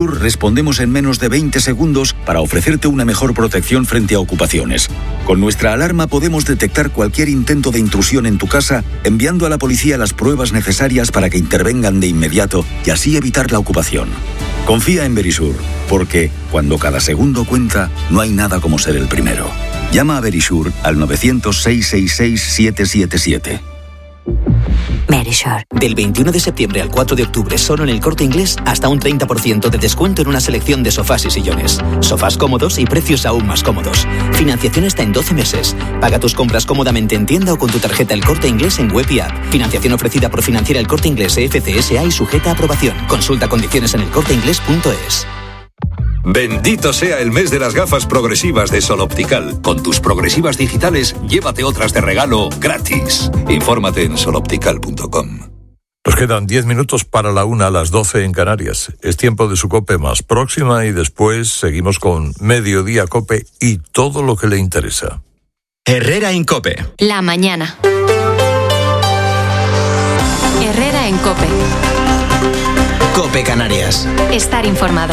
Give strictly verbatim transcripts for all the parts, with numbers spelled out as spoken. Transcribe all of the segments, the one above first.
Respondemos en menos de veinte segundos para ofrecerte una mejor protección frente a ocupaciones. Con nuestra alarma podemos detectar cualquier intento de intrusión en tu casa, enviando a la policía las pruebas necesarias para que intervengan de inmediato y así evitar la ocupación. Confía en Verisur, porque cuando cada segundo cuenta, no hay nada como ser el primero. Llama a Verisur al novecientos, seiscientos sesenta y seis, setecientos setenta y siete. Verisur. Del veintiuno de septiembre al cuatro de octubre, solo en El Corte Inglés, hasta un treinta por ciento de descuento en una selección de sofás y sillones. Sofás cómodos y precios aún más cómodos. Financiación hasta en doce meses. Paga tus compras cómodamente en tienda o con tu tarjeta El Corte Inglés en web y app. Financiación ofrecida por Financiera El Corte Inglés F C S A y sujeta a aprobación. Consulta condiciones en elcorteinglés.es. Bendito sea el mes de las gafas progresivas de Sol Optical. Con tus progresivas digitales, llévate otras de regalo gratis. Infórmate en sol optical punto com. Nos quedan diez minutos para la una, a las doce en Canarias. Es tiempo de su COPE más próxima y después seguimos con Mediodía COPE y todo lo que le interesa. Herrera en COPE. La mañana. Herrera en COPE. COPE Canarias. Estar informado.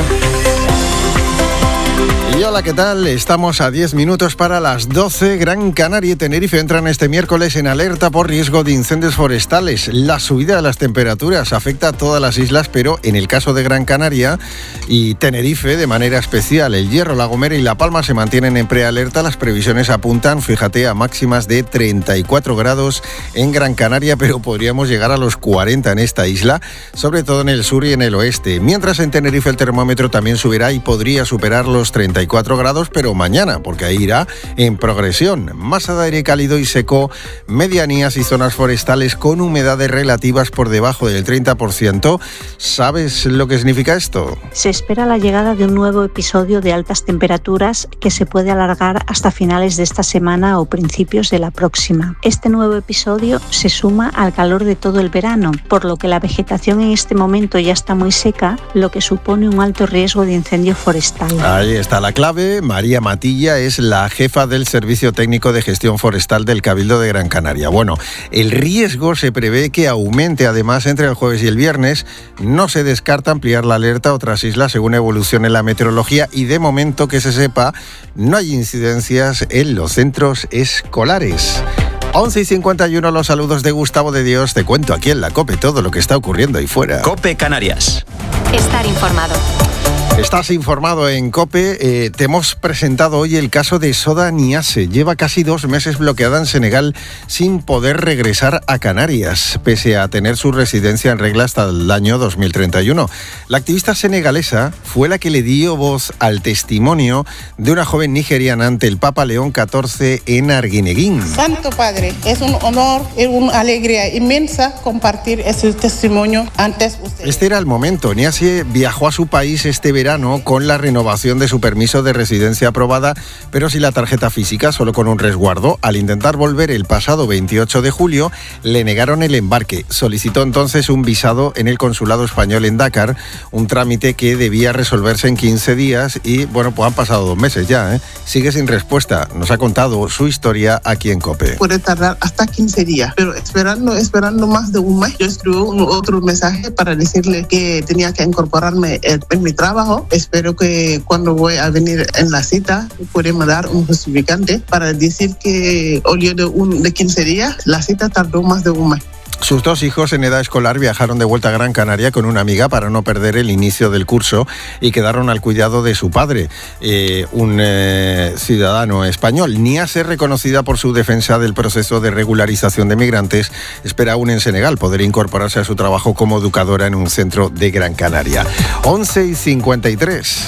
Y hola, ¿qué tal? Estamos a diez minutos para las doce. Gran Canaria y Tenerife entran este miércoles en alerta por riesgo de incendios forestales. La subida de las temperaturas afecta a todas las islas, pero en el caso de Gran Canaria y Tenerife de manera especial, El Hierro, La Gomera y La Palma se mantienen en prealerta. Las previsiones apuntan, fíjate, a máximas de treinta y cuatro grados en Gran Canaria, pero podríamos llegar a los cuarenta en esta isla, sobre todo en el sur y en el oeste. Mientras en Tenerife el termómetro también subirá y podría superar los treinta y cuatro grados, pero mañana, porque ahí irá en progresión. Masa de aire cálido y seco, medianías y zonas forestales con humedades relativas por debajo del treinta por ciento. ¿Sabes lo que significa esto? Se espera la llegada de un nuevo episodio de altas temperaturas que se puede alargar hasta finales de esta semana o principios de la próxima. Este nuevo episodio se suma al calor de todo el verano, por lo que la vegetación en este momento ya está muy seca, lo que supone un alto riesgo de incendio forestal. Ahí está la clave. María Matilla es la jefa del Servicio Técnico de Gestión Forestal del Cabildo de Gran Canaria. Bueno, el riesgo se prevé que aumente además entre el jueves y el viernes. No se descarta ampliar la alerta a otras islas según evolucione la meteorología y de momento que se sepa no hay incidencias en los centros escolares. once y cincuenta y uno, los saludos de Gustavo de Dios. Te cuento aquí en la COPE todo lo que está ocurriendo ahí fuera. COPE Canarias. Estar informado. Estás informado en COPE. Eh, te hemos presentado hoy el caso de Soda Niasse. Lleva casi dos meses bloqueada en Senegal sin poder regresar a Canarias, pese a tener su residencia en regla hasta el año dos mil treinta y uno. La activista senegalesa fue la que le dio voz al testimonio de una joven nigeriana ante el Papa León catorce en Arguineguín. Santo Padre, es un honor y una alegría inmensa compartir ese testimonio antes usted. Este era el momento. Niasse viajó a su país este verano con la renovación de su permiso de residencia aprobada, pero sin la tarjeta física, solo con un resguardo. Al intentar volver el pasado veintiocho de julio, le negaron el embarque. Solicitó entonces un visado en el consulado español en Dakar, un trámite que debía resolverse en quince días y, bueno, pues han pasado dos meses ya, ¿eh? Sigue sin respuesta. Nos ha contado su historia aquí en COPE. Puede tardar hasta quince días, pero esperando, esperando más de un mes, yo escribí un, otro mensaje para decirle que tenía que incorporarme en, en mi trabajo. Espero que cuando voy a venir en la cita podemos dar un justificante para decir que al lieu de, un, de quince días, la cita tardó más de un mes. Sus dos hijos en edad escolar viajaron de vuelta a Gran Canaria con una amiga para no perder el inicio del curso y quedaron al cuidado de su padre, eh, un eh, ciudadano español. Niasse, reconocida por su defensa del proceso de regularización de migrantes, espera aún en Senegal poder incorporarse a su trabajo como educadora en un centro de Gran Canaria. once y cincuenta y tres.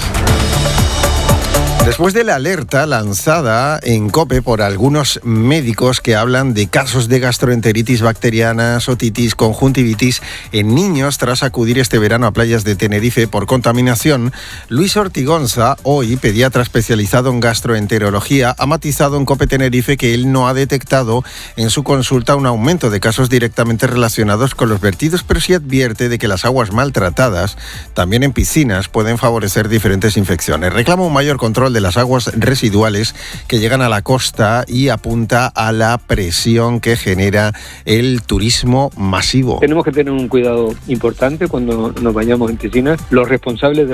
Después de la alerta lanzada en COPE por algunos médicos que hablan de casos de gastroenteritis bacteriana, otitis, conjuntivitis en niños tras acudir este verano a playas de Tenerife por contaminación, Luis Ortigonza, hoy pediatra especializado en gastroenterología, ha matizado en COPE Tenerife que él no ha detectado en su consulta un aumento de casos directamente relacionados con los vertidos, pero sí advierte de que las aguas maltratadas, también en piscinas, pueden favorecer diferentes infecciones. Reclama un mayor control de las aguas residuales que llegan a la costa y apunta a la presión que genera el turismo masivo. Tenemos que tener un cuidado importante cuando nos bañamos en piscinas. Los responsables de las piscinas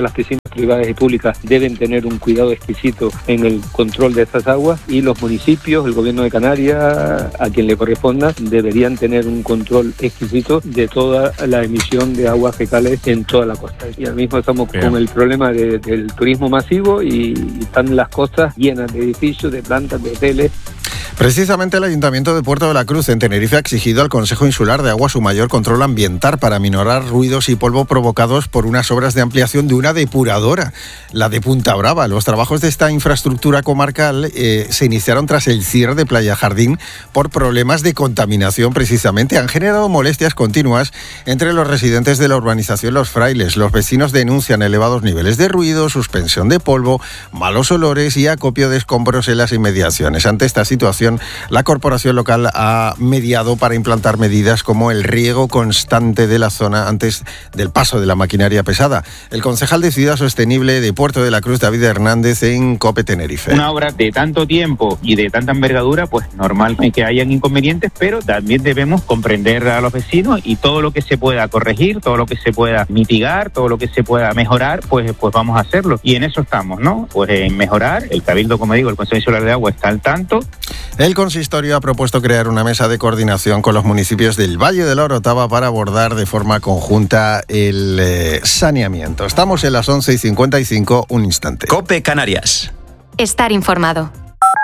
privadas y públicas deben tener un cuidado exquisito en el control de estas aguas, y los municipios, el gobierno de Canarias, a quien le corresponda, deberían tener un control exquisito de toda la emisión de aguas fecales en toda la costa. Y ahora mismo estamos Bien. con el problema de, del turismo masivo y, y están las costas llenas de edificios, de plantas, de hoteles. Precisamente el Ayuntamiento de Puerto de la Cruz en Tenerife ha exigido al Consejo Insular de Agua su mayor control ambiental para minorar ruidos y polvo provocados por unas obras de ampliación de una depuradora, la de Punta Brava. Los trabajos de esta infraestructura comarcal eh, se iniciaron tras el cierre de Playa Jardín por problemas de contaminación. Precisamente han generado molestias continuas entre los residentes de la urbanización Los Frailes. Los vecinos denuncian elevados niveles de ruido, suspensión de polvo, malos olores y acopio de escombros en las inmediaciones. Ante esta situación, la corporación local ha mediado para implantar medidas como el riego constante de la zona antes del paso de la maquinaria pesada. El concejal de Ciudad Sostenible de Puerto de la Cruz, David Hernández, en COPE Tenerife. Una obra de tanto tiempo y de tanta envergadura, pues normal que hayan inconvenientes, pero también debemos comprender a los vecinos y todo lo que se pueda corregir, todo lo que se pueda mitigar, todo lo que se pueda mejorar, pues, pues vamos a hacerlo. Y en eso estamos, ¿no? Pues en mejorar. El Cabildo, como digo, el Consejo Insular de Agua está al tanto. El consistorio ha propuesto crear una mesa de coordinación con los municipios del Valle de la Orotava para abordar de forma conjunta el eh, saneamiento. Estamos en las once y cincuenta y cinco, un instante. COPE Canarias. Estar informado.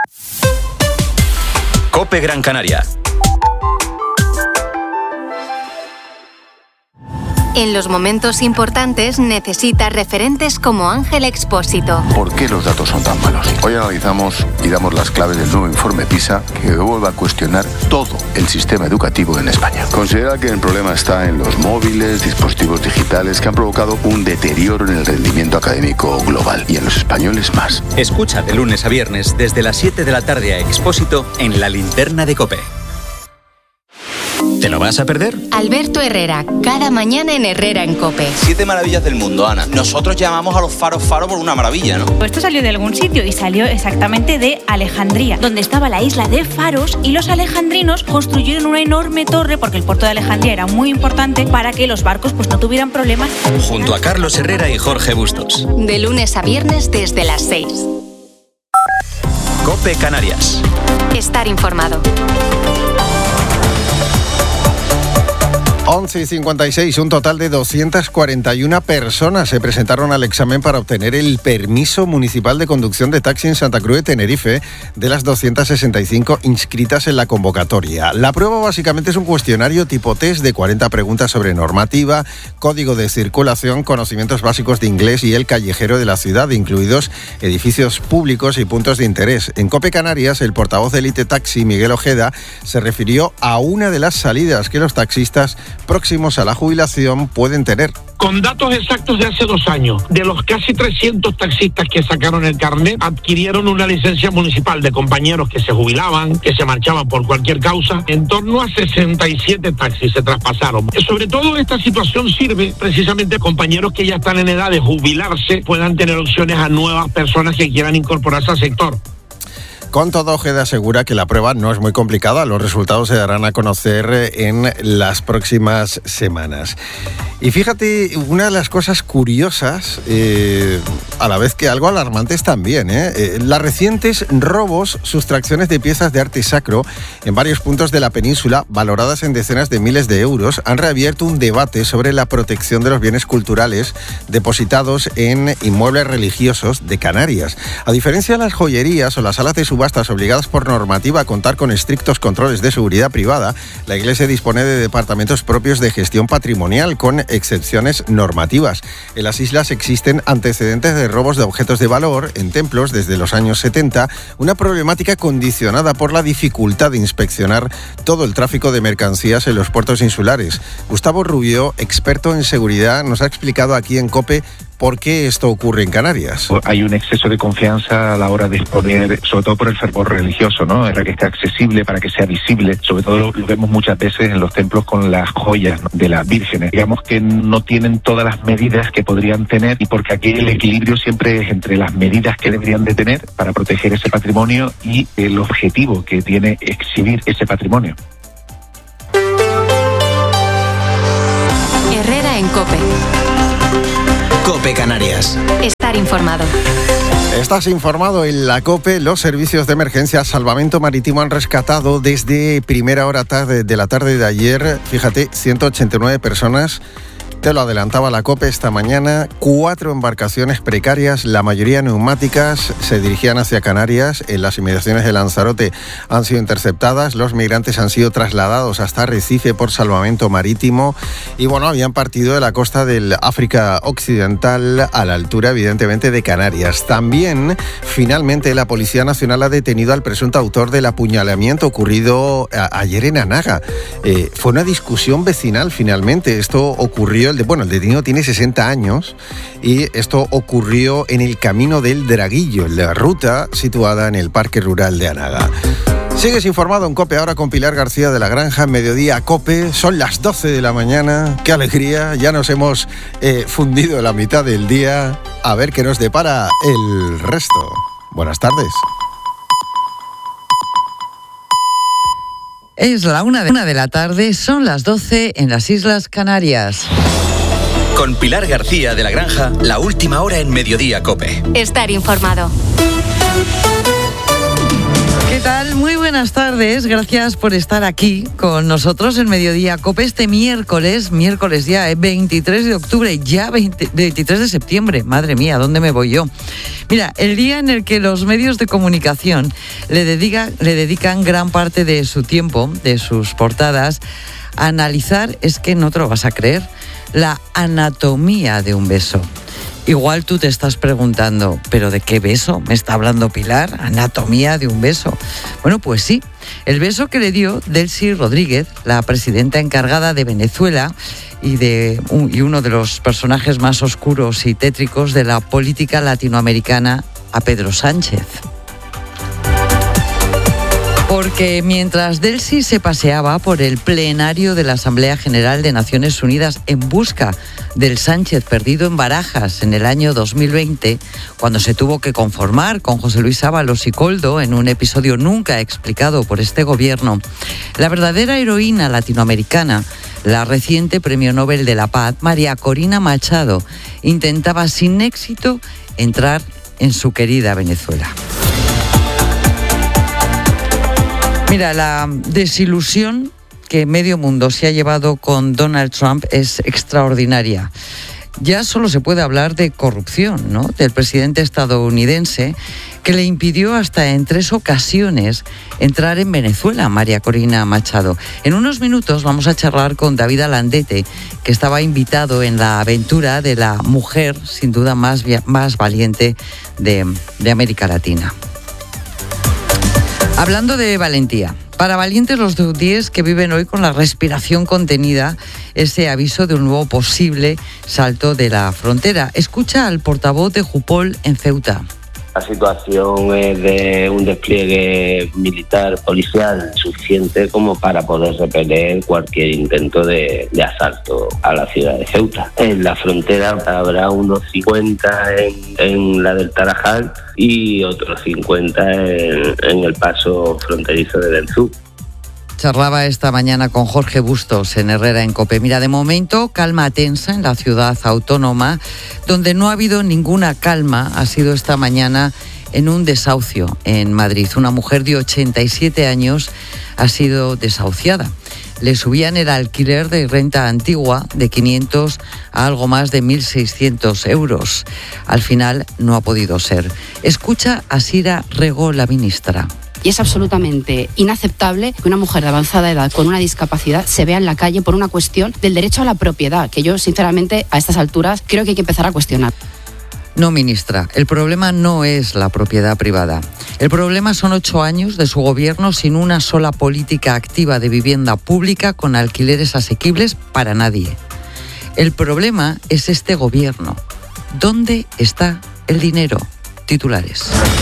COPE Gran Canaria. En los momentos importantes necesitas referentes como Ángel Expósito. ¿Por qué los datos son tan malos? Hoy analizamos y damos las claves del nuevo informe PISA que vuelve a cuestionar todo el sistema educativo en España. Considera que el problema está en los móviles, dispositivos digitales que han provocado un deterioro en el rendimiento académico global y en los españoles más. Escucha de lunes a viernes desde las siete de la tarde a Expósito en La Linterna de COPE. ¿Te lo vas a perder? Alberto Herrera, cada mañana en Herrera en COPE. Siete maravillas del mundo, Ana. Nosotros llamamos a los faros faro por una maravilla, ¿no? Esto salió de algún sitio y salió exactamente de Alejandría, donde estaba la isla de Faros, y los alejandrinos construyeron una enorme torre, porque el puerto de Alejandría era muy importante, para que los barcos pues no tuvieran problemas. Junto a Carlos Herrera y Jorge Bustos. De lunes a viernes desde las seis. COPE Canarias. Estar informado. once y cincuenta y seis, un total de doscientas cuarenta y una personas se presentaron al examen para obtener el permiso municipal de conducción de taxi en Santa Cruz de Tenerife, de las doscientas sesenta y cinco inscritas en la convocatoria. La prueba básicamente es un cuestionario tipo test de cuarenta preguntas sobre normativa, código de circulación, conocimientos básicos de inglés y el callejero de la ciudad, incluidos edificios públicos y puntos de interés. En COPE Canarias, el portavoz de Elite Taxi, Miguel Ojeda, se refirió a una de las salidas que los taxistas próximos a la jubilación pueden tener. Con datos exactos de hace dos años, de los casi trescientos taxistas que sacaron el carnet, adquirieron una licencia municipal de compañeros que se jubilaban, que se marchaban por cualquier causa. En torno a sesenta y siete taxis se traspasaron. Sobre todo esta situación sirve precisamente a compañeros que ya están en edad de jubilarse, puedan tener opciones a nuevas personas que quieran incorporarse al sector. Con todo, Ojeda asegura que la prueba no es muy complicada. Los resultados se darán a conocer en las próximas semanas. Y fíjate, una de las cosas curiosas, eh, a la vez que algo alarmantes también, ¿eh? Eh, las recientes robos, sustracciones de piezas de arte sacro en varios puntos de la península, valoradas en decenas de miles de euros, han reabierto un debate sobre la protección de los bienes culturales depositados en inmuebles religiosos de Canarias. A diferencia de las joyerías o las salas de subastas obligadas por normativa a contar con estrictos controles de seguridad privada, la Iglesia dispone de departamentos propios de gestión patrimonial con excepciones normativas. En las islas existen antecedentes de robos de objetos de valor en templos desde los años setenta, una problemática condicionada por la dificultad de inspeccionar todo el tráfico de mercancías en los puertos insulares. Gustavo Rubio, experto en seguridad, nos ha explicado aquí en COPE ¿por qué esto ocurre en Canarias? Hay un exceso de confianza a la hora de exponer, sobre todo por el fervor religioso, ¿no? Para que esté accesible, para que sea visible. Sobre todo lo, lo vemos muchas veces en los templos con las joyas, ¿no?, de las vírgenes. Digamos que no tienen todas las medidas que podrían tener, y porque aquí el equilibrio siempre es entre las medidas que deberían de tener para proteger ese patrimonio y el objetivo que tiene exhibir ese patrimonio. Herrera en COPE. COPE Canarias. Estar informado. Estás informado en la COPE. Los servicios de emergencia Salvamento Marítimo han rescatado desde primera hora tarde de la tarde de ayer, fíjate, ciento ochenta y nueve personas. Te lo adelantaba la COPE esta mañana. Cuatro embarcaciones precarias, la mayoría neumáticas, se dirigían hacia Canarias. En las inmediaciones de Lanzarote han sido interceptadas. Los migrantes han sido trasladados hasta Arrecife por Salvamento Marítimo. Y bueno, habían partido de la costa del África Occidental a la altura, evidentemente, de Canarias. También, finalmente, la Policía Nacional ha detenido al presunto autor del apuñalamiento ocurrido a- ayer en Anaga. Eh, fue una discusión vecinal, finalmente. Esto ocurrió... El de, bueno, el detenido tiene sesenta años y esto ocurrió en el Camino del Draguillo, en la ruta situada en el Parque Rural de Anaga. Sigues informado en COPE ahora con Pilar García de la Granja, Mediodía COPE. Son las doce de la mañana. ¡Qué alegría! Ya nos hemos eh, fundido la mitad del día. A ver qué nos depara el resto. Buenas tardes. Es la una de, una de la tarde, son las doce en las Islas Canarias. Con Pilar García de la Granja, la última hora en Mediodía COPE. Estar informado. ¿Qué tal? Muy buenas tardes. Gracias por estar aquí con nosotros en Mediodía COPE este miércoles, miércoles ya, ¿eh? veintitrés de octubre, ya veinte, veintitrés de septiembre. Madre mía, ¿dónde me voy yo? Mira, el día en el que los medios de comunicación le, dedica, le dedican gran parte de su tiempo, de sus portadas, a analizar, es que no te lo vas a creer, la anatomía de un beso. Igual tú te estás preguntando, ¿pero de qué beso me está hablando Pilar? ¿Anatomía de un beso? Bueno, pues sí, el beso que le dio Delcy Rodríguez, la presidenta encargada de Venezuela y, de, y uno de los personajes más oscuros y tétricos de la política latinoamericana, a Pedro Sánchez. Porque mientras Delcy se paseaba por el plenario de la Asamblea General de Naciones Unidas en busca del Sánchez perdido en Barajas en el año dos mil veinte, cuando se tuvo que conformar con José Luis Ábalos y Koldo en un episodio nunca explicado por este gobierno, la verdadera heroína latinoamericana, la reciente Premio Nobel de la Paz, María Corina Machado, intentaba sin éxito entrar en su querida Venezuela. Mira, la desilusión que medio mundo se ha llevado con Donald Trump es extraordinaria. Ya solo se puede hablar de corrupción, ¿no?, del presidente estadounidense, que le impidió hasta en tres ocasiones entrar en Venezuela, María Corina Machado. En unos minutos vamos a charlar con David Alandete, que estaba invitado en la aventura de la mujer, sin duda más, más valiente de, de América Latina. Hablando de valentía, para valientes los ceutíes que viven hoy con la respiración contenida, ese aviso de un nuevo posible salto de la frontera. Escucha al portavoz de Jupol en Ceuta. La situación es de un despliegue militar, policial suficiente como para poder repeler cualquier intento de, de asalto a la ciudad de Ceuta. En la frontera habrá unos cincuenta en, en la del Tarajal y otros cincuenta en, en el paso fronterizo de Benzú. Charlaba esta mañana con Jorge Bustos en Herrera en COPE. Mira, de momento, calma tensa en la ciudad autónoma. Donde no ha habido ninguna calma ha sido esta mañana en un desahucio en Madrid. Una mujer de ochenta y siete años ha sido desahuciada. Le subían el alquiler de renta antigua de quinientos a algo más de mil seiscientos euros. Al final no ha podido ser. Escucha a Sira Rego, la ministra. Y es absolutamente inaceptable que una mujer de avanzada edad con una discapacidad se vea en la calle por una cuestión del derecho a la propiedad, que yo, sinceramente, a estas alturas creo que hay que empezar a cuestionar. No, ministra, el problema no es la propiedad privada. El problema son ocho años de su gobierno sin una sola política activa de vivienda pública con alquileres asequibles para nadie. El problema es este gobierno. ¿Dónde está el dinero? Titulares.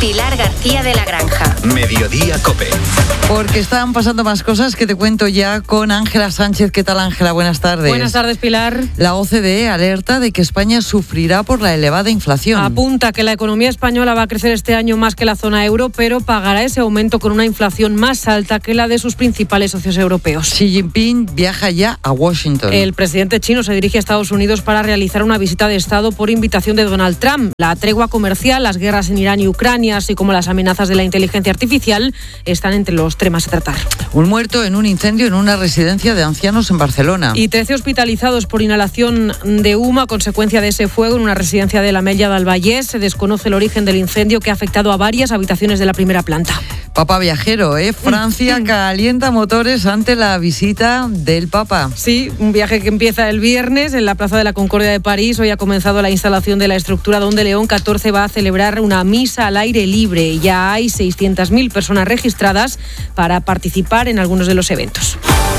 Pilar García de la Granja. Mediodía COPE. Porque están pasando más cosas que te cuento ya con Ángela Sánchez. ¿Qué tal, Ángela? Buenas tardes. Buenas tardes, Pilar. La O C D E alerta de que España sufrirá por la elevada inflación. Apunta que la economía española va a crecer este año más que la zona euro, pero pagará ese aumento con una inflación más alta que la de sus principales socios europeos. Xi Jinping viaja ya a Washington. El presidente chino se dirige a Estados Unidos para realizar una visita de Estado por invitación de Donald Trump. La tregua comercial, las guerras en Irán y Ucrania, así como las amenazas de la inteligencia artificial, están entre los temas a tratar. Un muerto en un incendio en una residencia de ancianos en Barcelona. Y trece hospitalizados por inhalación de humo a consecuencia de ese fuego en una residencia de l'Ametlla del Vallès. Se desconoce el origen del incendio que ha afectado a varias habitaciones de la primera planta. Papa viajero, ¿eh? Francia calienta motores ante la visita del Papa. Sí, un viaje que empieza el viernes en la Plaza de la Concordia de París. Hoy ha comenzado la instalación de la estructura donde León catorce va a celebrar una misa al aire libre. Ya hay seiscientas mil personas registradas para participar en algunos de los eventos.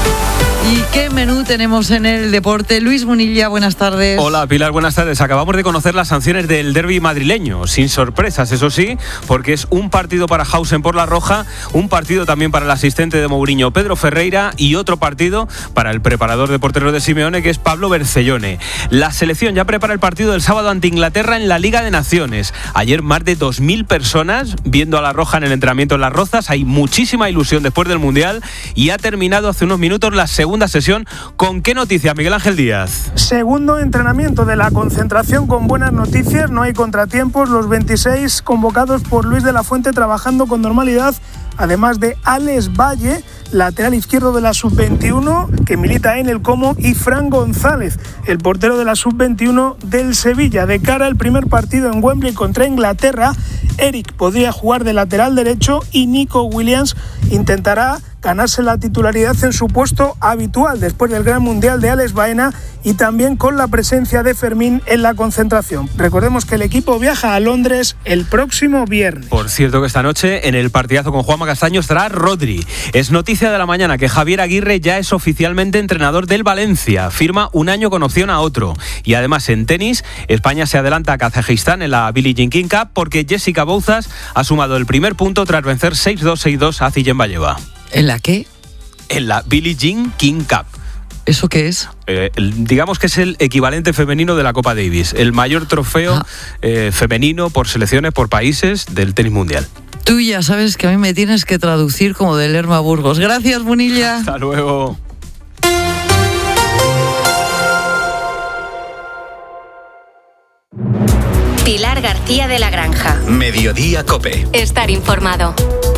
¿Y qué menú tenemos en el deporte? Luis Munilla, buenas tardes. Hola, Pilar, buenas tardes. Acabamos de conocer las sanciones del derbi madrileño, sin sorpresas, eso sí, porque es un partido para Hausen por la roja, un partido también para el asistente de Mourinho, Pedro Ferreira, y otro partido para el preparador de porteros de Simeone, que es Pablo Bercellone. La selección ya prepara el partido del sábado ante Inglaterra en la Liga de Naciones. Ayer más de dos mil personas viendo a la roja en el entrenamiento en Las Rozas. Hay muchísima ilusión después del Mundial y ha terminado hace unos minutos la segunda sesión. ¿Con qué noticias, Miguel Ángel Díaz? Segundo entrenamiento de la concentración con buenas noticias, no hay contratiempos, los veintiséis convocados por Luis de la Fuente trabajando con normalidad, además de Alex Valle, lateral izquierdo de la sub veintiuno, que milita en el Como, y Fran González, el portero de la sub veintiuno del Sevilla. De cara al primer partido en Wembley contra Inglaterra, Eric podría jugar de lateral derecho y Nico Williams intentará ganarse la titularidad en su puesto habitual después del Gran Mundial de Alex Baena y también con la presencia de Fermín en la concentración. Recordemos que el equipo viaja a Londres el próximo viernes. Por cierto que esta noche en el partidazo con Juanma Castaño estará Rodri. Es noticia de la mañana que Javier Aguirre ya es oficialmente entrenador del Valencia. Firma un año con opción a otro. Y además en tenis, España se adelanta a Kazajistán en la Billie Jean King Cup porque Jessica Bouzas ha sumado el primer punto tras vencer seis dos seis dos a Ziyenbayeva. ¿En la qué? En la Billie Jean King Cup. ¿Eso qué es? Eh, el, digamos que es el equivalente femenino de la Copa Davis, el mayor trofeo ah. eh, femenino por selecciones, por países del tenis mundial. Tú ya sabes que a mí me tienes que traducir como de Lerma Burgos. Gracias, Munilla. Hasta luego. Pilar García de la Granja. Mediodía COPE. Estar informado.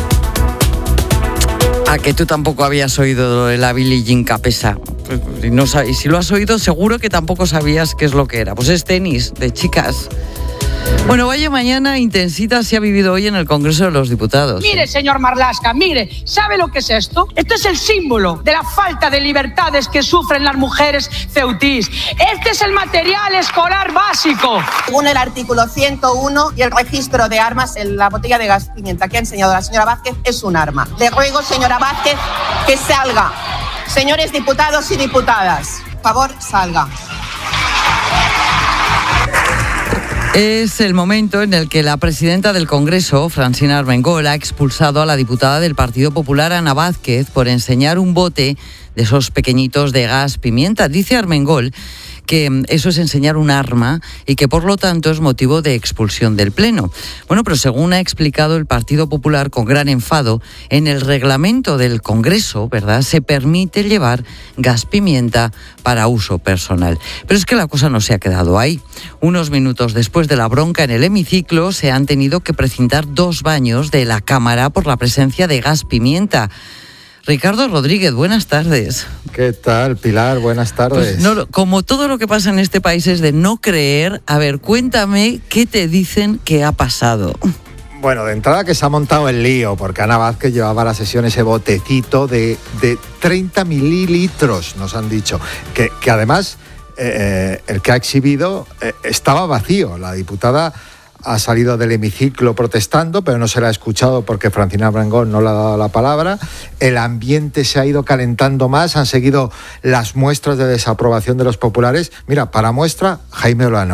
A que tú tampoco habías oído de la Billie Jean Cup esa. Y, no, y si lo has oído, seguro que tampoco sabías qué es lo que era. Pues es tenis de chicas. Bueno, vaya mañana intensita se ha vivido hoy en el Congreso de los Diputados. Mire, señor Marlaska, mire, ¿sabe lo que es esto? Esto es el símbolo de la falta de libertades que sufren las mujeres ceutís. Este es el material escolar básico. Según el artículo ciento uno y el registro de armas, la botella de gas pimienta que ha enseñado la señora Vázquez es un arma. Le ruego, señora Vázquez, que salga. Señores diputados y diputadas, por favor, salga. Es el momento en el que la presidenta del Congreso, Francina Armengol, ha expulsado a la diputada del Partido Popular, Ana Vázquez, por enseñar un bote de esos pequeñitos de gas pimienta. Dice Armengol que eso es enseñar un arma y que por lo tanto es motivo de expulsión del Pleno. Bueno, pero según ha explicado el Partido Popular con gran enfado, en el reglamento del Congreso, ¿verdad?, se permite llevar gas pimienta para uso personal. Pero es que la cosa no se ha quedado ahí. Unos minutos después de la bronca en el hemiciclo, se han tenido que precintar dos baños de la Cámara por la presencia de gas pimienta. Ricardo Rodríguez, buenas tardes. ¿Qué tal, Pilar? Buenas tardes. Pues no, como todo lo que pasa en este país es de no creer, a ver, cuéntame qué te dicen que ha pasado. Bueno, de entrada que se ha montado el lío, porque Ana Vázquez llevaba a la sesión ese botecito de, de treinta mililitros, nos han dicho, que, que además eh, el que ha exhibido eh, estaba vacío. La diputada ha salido del hemiciclo protestando, pero no se la ha escuchado porque Francina Armengol no le ha dado la palabra. El ambiente se ha ido calentando más, han seguido las muestras de desaprobación de los populares. Mira, para muestra, Jaime Olano.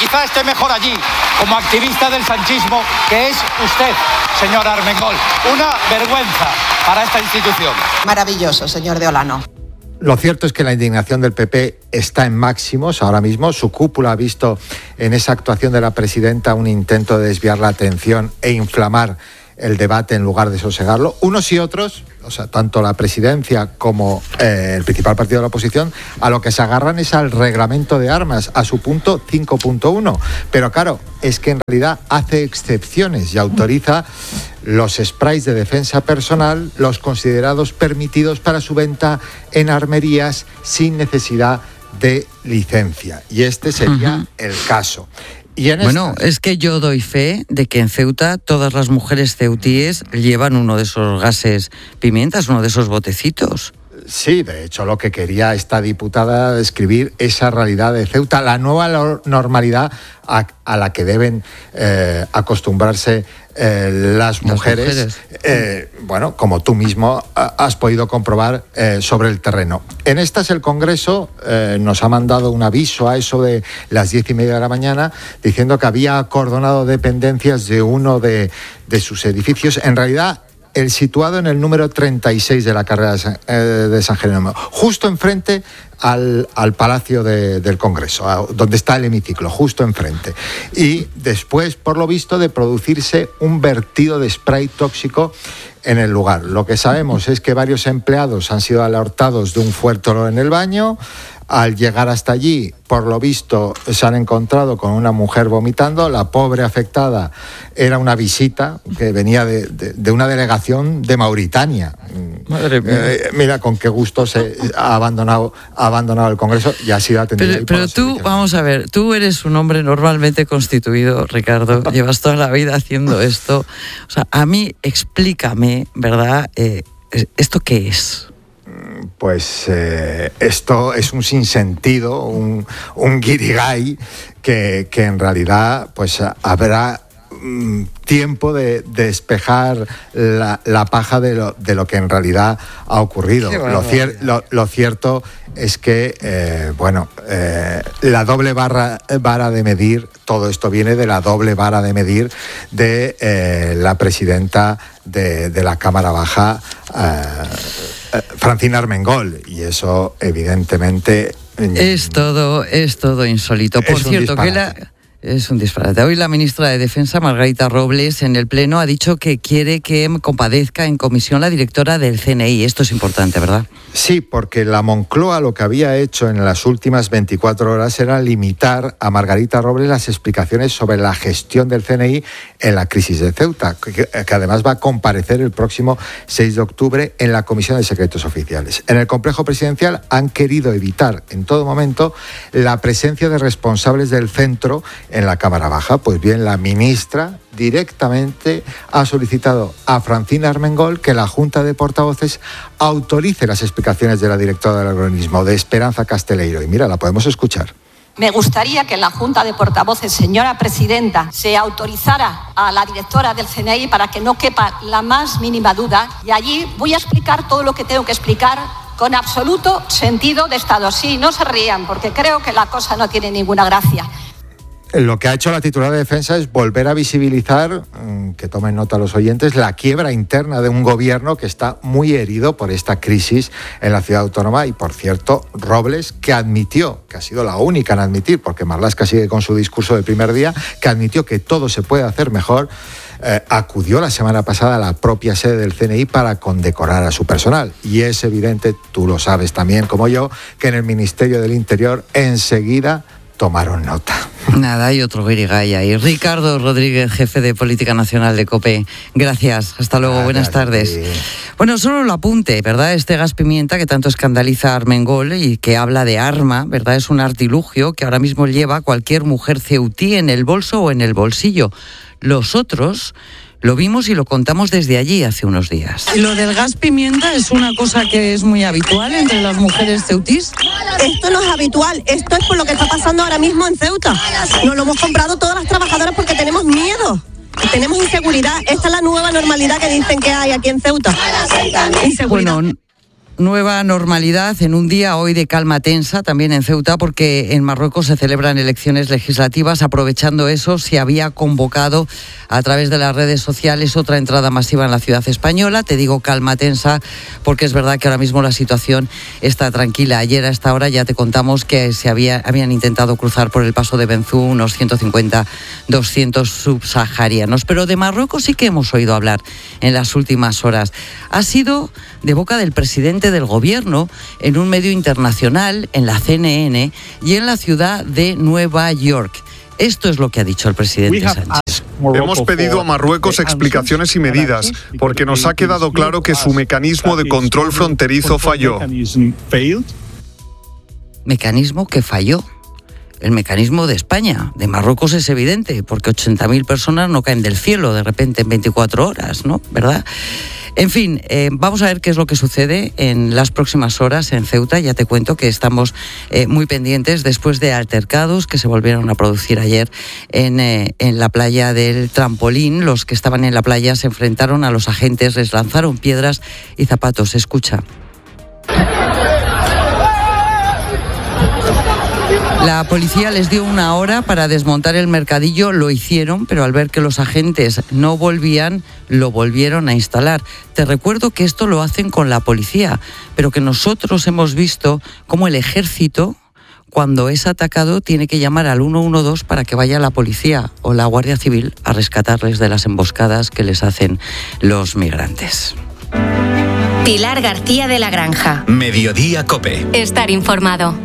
quizá esté mejor allí, como activista del sanchismo, que es usted, señor Armengol. Una vergüenza para esta institución. Maravilloso, señor de Olano. Lo cierto es que la indignación del P P está en máximos ahora mismo. Su cúpula ha visto en esa actuación de la presidenta un intento de desviar la atención e inflamar el debate en lugar de sosegarlo. Unos y otros, o sea, tanto la presidencia como eh, el principal partido de la oposición, a lo que se agarran es al reglamento de armas, a su punto cinco punto uno. Pero claro, es que en realidad hace excepciones y autoriza los sprays de defensa personal, los considerados permitidos para su venta en armerías sin necesidad de licencia. Y este sería uh-huh. el caso. Y en bueno, estas... es que yo doy fe de que en Ceuta todas las mujeres ceutíes llevan uno de esos gases pimientas, uno de esos botecitos. Sí, de hecho lo que quería esta diputada describir esa realidad de Ceuta, la nueva normalidad a, a la que deben eh, acostumbrarse eh, las mujeres, las mujeres. Eh, bueno, como tú mismo has podido comprobar eh, sobre el terreno. En estas el Congreso eh, nos ha mandado un aviso a eso de las diez y media de la mañana diciendo que había acordonado dependencias de uno de, de sus edificios. En realidad, el situado en el número treinta y seis de la carrera de San, eh, de San Jerónimo, justo enfrente al, al Palacio de, del Congreso, a, donde está el hemiciclo, justo enfrente. Y después, por lo visto, de producirse un vertido de spray tóxico en el lugar. Lo que sabemos es que varios empleados han sido alertados de un fuerte olor en el baño. Al llegar hasta allí, por lo visto, se han encontrado con una mujer vomitando. La pobre afectada era una visita que venía de, de, de una delegación de Mauritania. Madre mía. Eh, mira con qué gusto se ha abandonado, ha abandonado el Congreso y ha sido atendido. Pero, pero tú, vamos a ver, tú eres un hombre normalmente constituido, Ricardo, llevas toda la vida haciendo esto. O sea, a mí explícame, ¿verdad? Eh, ¿Esto qué es? Pues eh, esto es un sinsentido, un, un guirigay que, que en realidad pues habrá mm, tiempo de, de despejar la, la paja de lo, de lo que en realidad ha ocurrido. Lo, cier, lo, lo cierto es que, eh, bueno, eh, la doble barra, vara de medir, todo esto viene de la doble vara de medir de eh, la presidenta de, de la Cámara Baja, eh, Francina Armengol, y eso evidentemente es todo es todo insólito. Por cierto, que la es un disparate. Hoy la ministra de Defensa, Margarita Robles, en el Pleno ha dicho que quiere que compadezca en comisión la directora del C N I. Esto es importante, ¿verdad? Sí, porque la Moncloa lo que había hecho en las últimas veinticuatro horas era limitar a Margarita Robles las explicaciones sobre la gestión del C N I en la crisis de Ceuta, que, que además va a comparecer el próximo seis de octubre en la Comisión de Secretos Oficiales. En el complejo presidencial han querido evitar en todo momento la presencia de responsables del centro en la Cámara Baja. Pues bien, la ministra directamente ha solicitado a Francina Armengol que la Junta de Portavoces autorice las explicaciones de la directora del organismo, de Esperanza Casteleiro. Y mira, la podemos escuchar. Me gustaría que en la Junta de Portavoces, señora presidenta, se autorizara a la directora del C N I para que no quepa la más mínima duda, y allí voy a explicar todo lo que tengo que explicar con absoluto sentido de Estado. Sí, no se rían, porque creo que la cosa no tiene ninguna gracia. Lo que ha hecho la titular de Defensa es volver a visibilizar, que tomen nota los oyentes, la quiebra interna de un gobierno que está muy herido por esta crisis en la ciudad autónoma. Y, por cierto, Robles, que admitió, que ha sido la única en admitir, porque Marlaska sigue con su discurso del primer día, que admitió que todo se puede hacer mejor, eh, acudió la semana pasada a la propia sede del C N I para condecorar a su personal. Y es evidente, tú lo sabes también como yo, que en el Ministerio del Interior enseguida tomaron nota. Nada, hay otro guirigay ahí. Ricardo Rodríguez, jefe de Política Nacional de COPE. Gracias, hasta luego, ah, buenas tardes. Sí. Bueno, solo lo apunte, ¿verdad? Este gas pimienta que tanto escandaliza a Armengol y que habla de arma, ¿verdad? Es un artilugio que ahora mismo lleva cualquier mujer ceutí en el bolso o en el bolsillo. Los otros lo vimos y lo contamos desde allí hace unos días. ¿Lo del gas pimienta es una cosa que es muy habitual entre las mujeres ceutís? Esto no es habitual, esto es por lo que está pasando ahora mismo en Ceuta. Nos lo hemos comprado todas las trabajadoras porque tenemos miedo, tenemos inseguridad. Esta es la nueva normalidad que dicen que hay aquí en Ceuta. Inseguridad. Bueno, nueva normalidad en un día hoy de calma tensa también en Ceuta, porque en Marruecos se celebran elecciones legislativas. Aprovechando eso, se había convocado a través de las redes sociales otra entrada masiva en la ciudad española. Te digo calma tensa porque es verdad que ahora mismo la situación está tranquila. Ayer a esta hora ya te contamos que se había, habían intentado cruzar por el paso de Benzú unos ciento cincuenta, doscientos subsaharianos. Pero de Marruecos sí que hemos oído hablar en las últimas horas. Ha sido de boca del presidente del gobierno en un medio internacional, en la C N N y en la ciudad de Nueva York. Esto es lo que ha dicho el presidente Sánchez. Hemos pedido a Marruecos explicaciones y medidas porque nos ha quedado claro que su mecanismo de control fronterizo falló. Mecanismo que falló. El mecanismo de España, de Marruecos es evidente, porque ochenta mil personas no caen del cielo de repente en veinticuatro horas, ¿no? ¿Verdad? En fin, eh, vamos a ver qué es lo que sucede en las próximas horas en Ceuta. Ya te cuento que estamos eh, muy pendientes después de altercados que se volvieron a producir ayer en, eh, en la playa del Trampolín. Los que estaban en la playa se enfrentaron a los agentes, les lanzaron piedras y zapatos. Escucha. La policía les dio una hora para desmontar el mercadillo, lo hicieron, pero al ver que los agentes no volvían, lo volvieron a instalar. Te recuerdo que esto lo hacen con la policía, pero que nosotros hemos visto cómo el ejército, cuando es atacado, tiene que llamar al uno uno dos para que vaya la policía o la Guardia Civil a rescatarles de las emboscadas que les hacen los migrantes. Pilar García de la Granja. Mediodía COPE. Estar informado.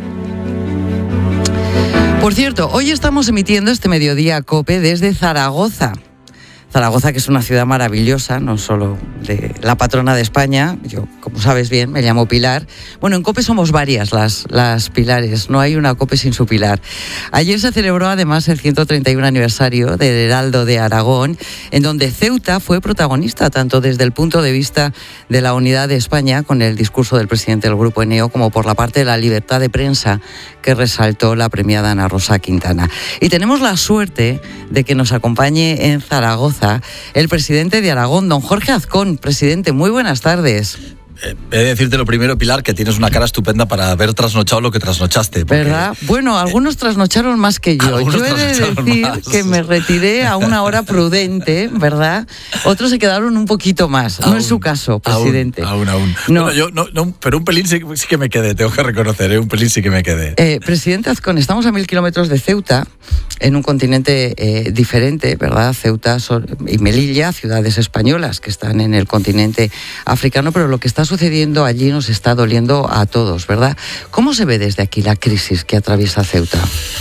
Por cierto, hoy estamos emitiendo este Mediodía COPE desde Zaragoza. Zaragoza, que es una ciudad maravillosa, no solo de la patrona de España. Yo, como sabes bien, me llamo Pilar. Bueno, en COPE somos varias las, las Pilares, no hay una COPE sin su Pilar. Ayer se celebró además el ciento treinta y uno aniversario del Heraldo de Aragón, en donde Ceuta fue protagonista, tanto desde el punto de vista de la unidad de España, con el discurso del presidente del Grupo Eneo, como por la parte de la libertad de prensa, que resaltó la premiada Ana Rosa Quintana. Y tenemos la suerte de que nos acompañe en Zaragoza el presidente de Aragón, don Jorge Azcón. Presidente, muy buenas tardes. Eh, he de decirte lo primero, Pilar, que tienes una cara estupenda para haber trasnochado lo que trasnochaste. Porque, ¿verdad? Bueno, algunos trasnocharon más que yo. Yo he de decir más. que me retiré a una hora prudente, ¿verdad? Otros se quedaron un poquito más. Aún, no es su caso, presidente. Aún, aún. aún. No. Bueno, yo, no, no, pero un pelín sí, sí que me quedé, tengo que reconocer, ¿eh? un pelín sí que me quedé. Eh, presidente Azcón, estamos a mil kilómetros de Ceuta, en un continente eh, diferente, ¿verdad? Ceuta y Melilla, ciudades españolas que están en el continente africano, pero lo que está sucediendo allí nos está doliendo a todos, ¿verdad? ¿Cómo se ve desde aquí la crisis que atraviesa Ceuta?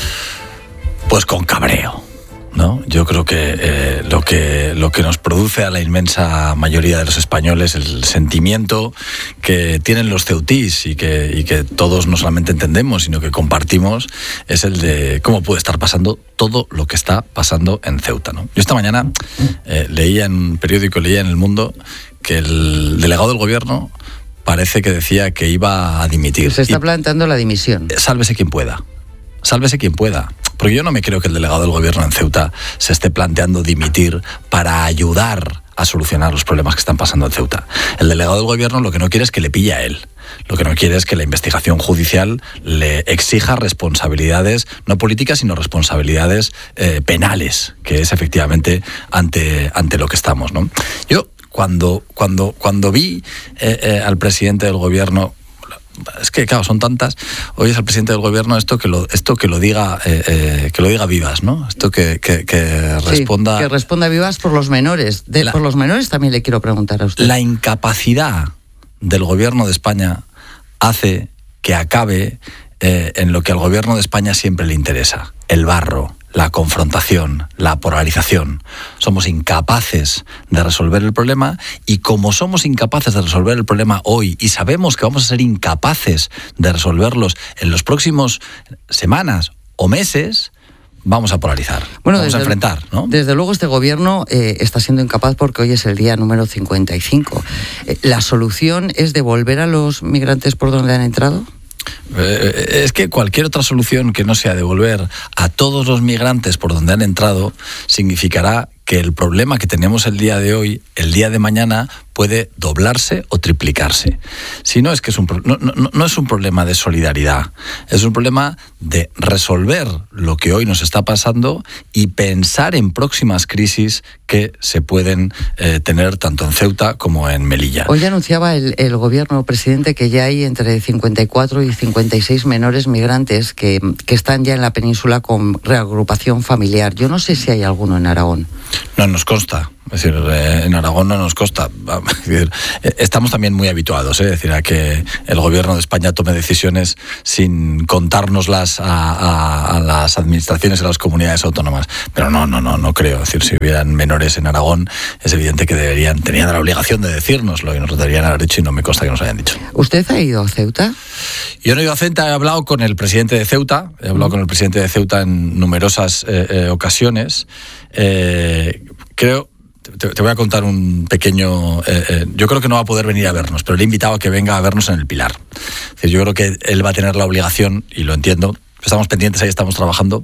Pues con cabreo, ¿no? Yo creo que, eh, lo que lo que nos produce a la inmensa mayoría de los españoles el sentimiento que tienen los ceutís y que, y que todos no solamente entendemos, sino que compartimos, es el de cómo puede estar pasando todo lo que está pasando en Ceuta, ¿no? Yo esta mañana eh, leía en un periódico, leía en El Mundo, que el delegado del gobierno parece que decía que iba a dimitir. Se está y, planteando la dimisión. Sálvese quien pueda. Sálvese quien pueda. Porque yo no me creo que el delegado del gobierno en Ceuta se esté planteando dimitir para ayudar a solucionar los problemas que están pasando en Ceuta. El delegado del gobierno lo que no quiere es que le pille a él. Lo que no quiere es que la investigación judicial le exija responsabilidades, no políticas, sino responsabilidades eh, penales, que es efectivamente ante, ante lo que estamos, ¿no? Yo, cuando, cuando, cuando vi eh, eh, al presidente del gobierno, es que claro, son tantas, oyes al presidente del gobierno esto que lo, esto que lo diga, eh, eh, que lo diga Vivas, ¿no? Esto que, que, que responda. Sí, que responda Vivas por los menores. De, la, por los menores también le quiero preguntar a usted. La incapacidad del gobierno de España hace que acabe eh, en lo que al gobierno de España siempre le interesa: el barro, la confrontación, la polarización. Somos incapaces de resolver el problema, y como somos incapaces de resolver el problema hoy y sabemos que vamos a ser incapaces de resolverlos en los próximos semanas o meses, vamos a polarizar, bueno, vamos a enfrentar, ¿no? Desde luego este gobierno eh, está siendo incapaz porque hoy es el día número cincuenta y cinco. Eh, ¿La solución es devolver a los migrantes por donde han entrado? Eh, es que cualquier otra solución que no sea devolver a todos los migrantes por donde han entrado significará que el problema que tenemos el día de hoy, el día de mañana, puede doblarse o triplicarse. Si no, es que es un, no, no, no es un problema de solidaridad, es un problema de resolver lo que hoy nos está pasando y pensar en próximas crisis que se pueden eh, tener tanto en Ceuta como en Melilla. Hoy anunciaba el, el gobierno, presidente, que ya hay entre cincuenta y cuatro y cincuenta y seis menores migrantes que, que están ya en la península con reagrupación familiar. Yo no sé si hay alguno en Aragón. No nos consta. Es decir, eh, en Aragón no nos consta. Es decir, estamos también muy habituados, ¿eh? Es decir, a que el gobierno de España tome decisiones sin contárnoslas a, a, a las administraciones y a las comunidades autónomas. Pero no, no, no, no creo. Es decir, si hubieran menores en Aragón, es evidente que deberían, tenían la obligación de decírnoslo y nos lo deberían haber dicho y no me consta que nos hayan dicho. ¿Usted ha ido a Ceuta? Yo no he ido a Ceuta, he hablado con el presidente de Ceuta, he hablado mm. con el presidente de Ceuta en numerosas eh, eh, ocasiones. Eh, creo... Te, te voy a contar un pequeño... Eh, eh, yo creo que no va a poder venir a vernos, pero le he invitado a que venga a vernos en el Pilar. Es decir, yo creo que él va a tener la obligación, y lo entiendo, estamos pendientes, ahí estamos trabajando,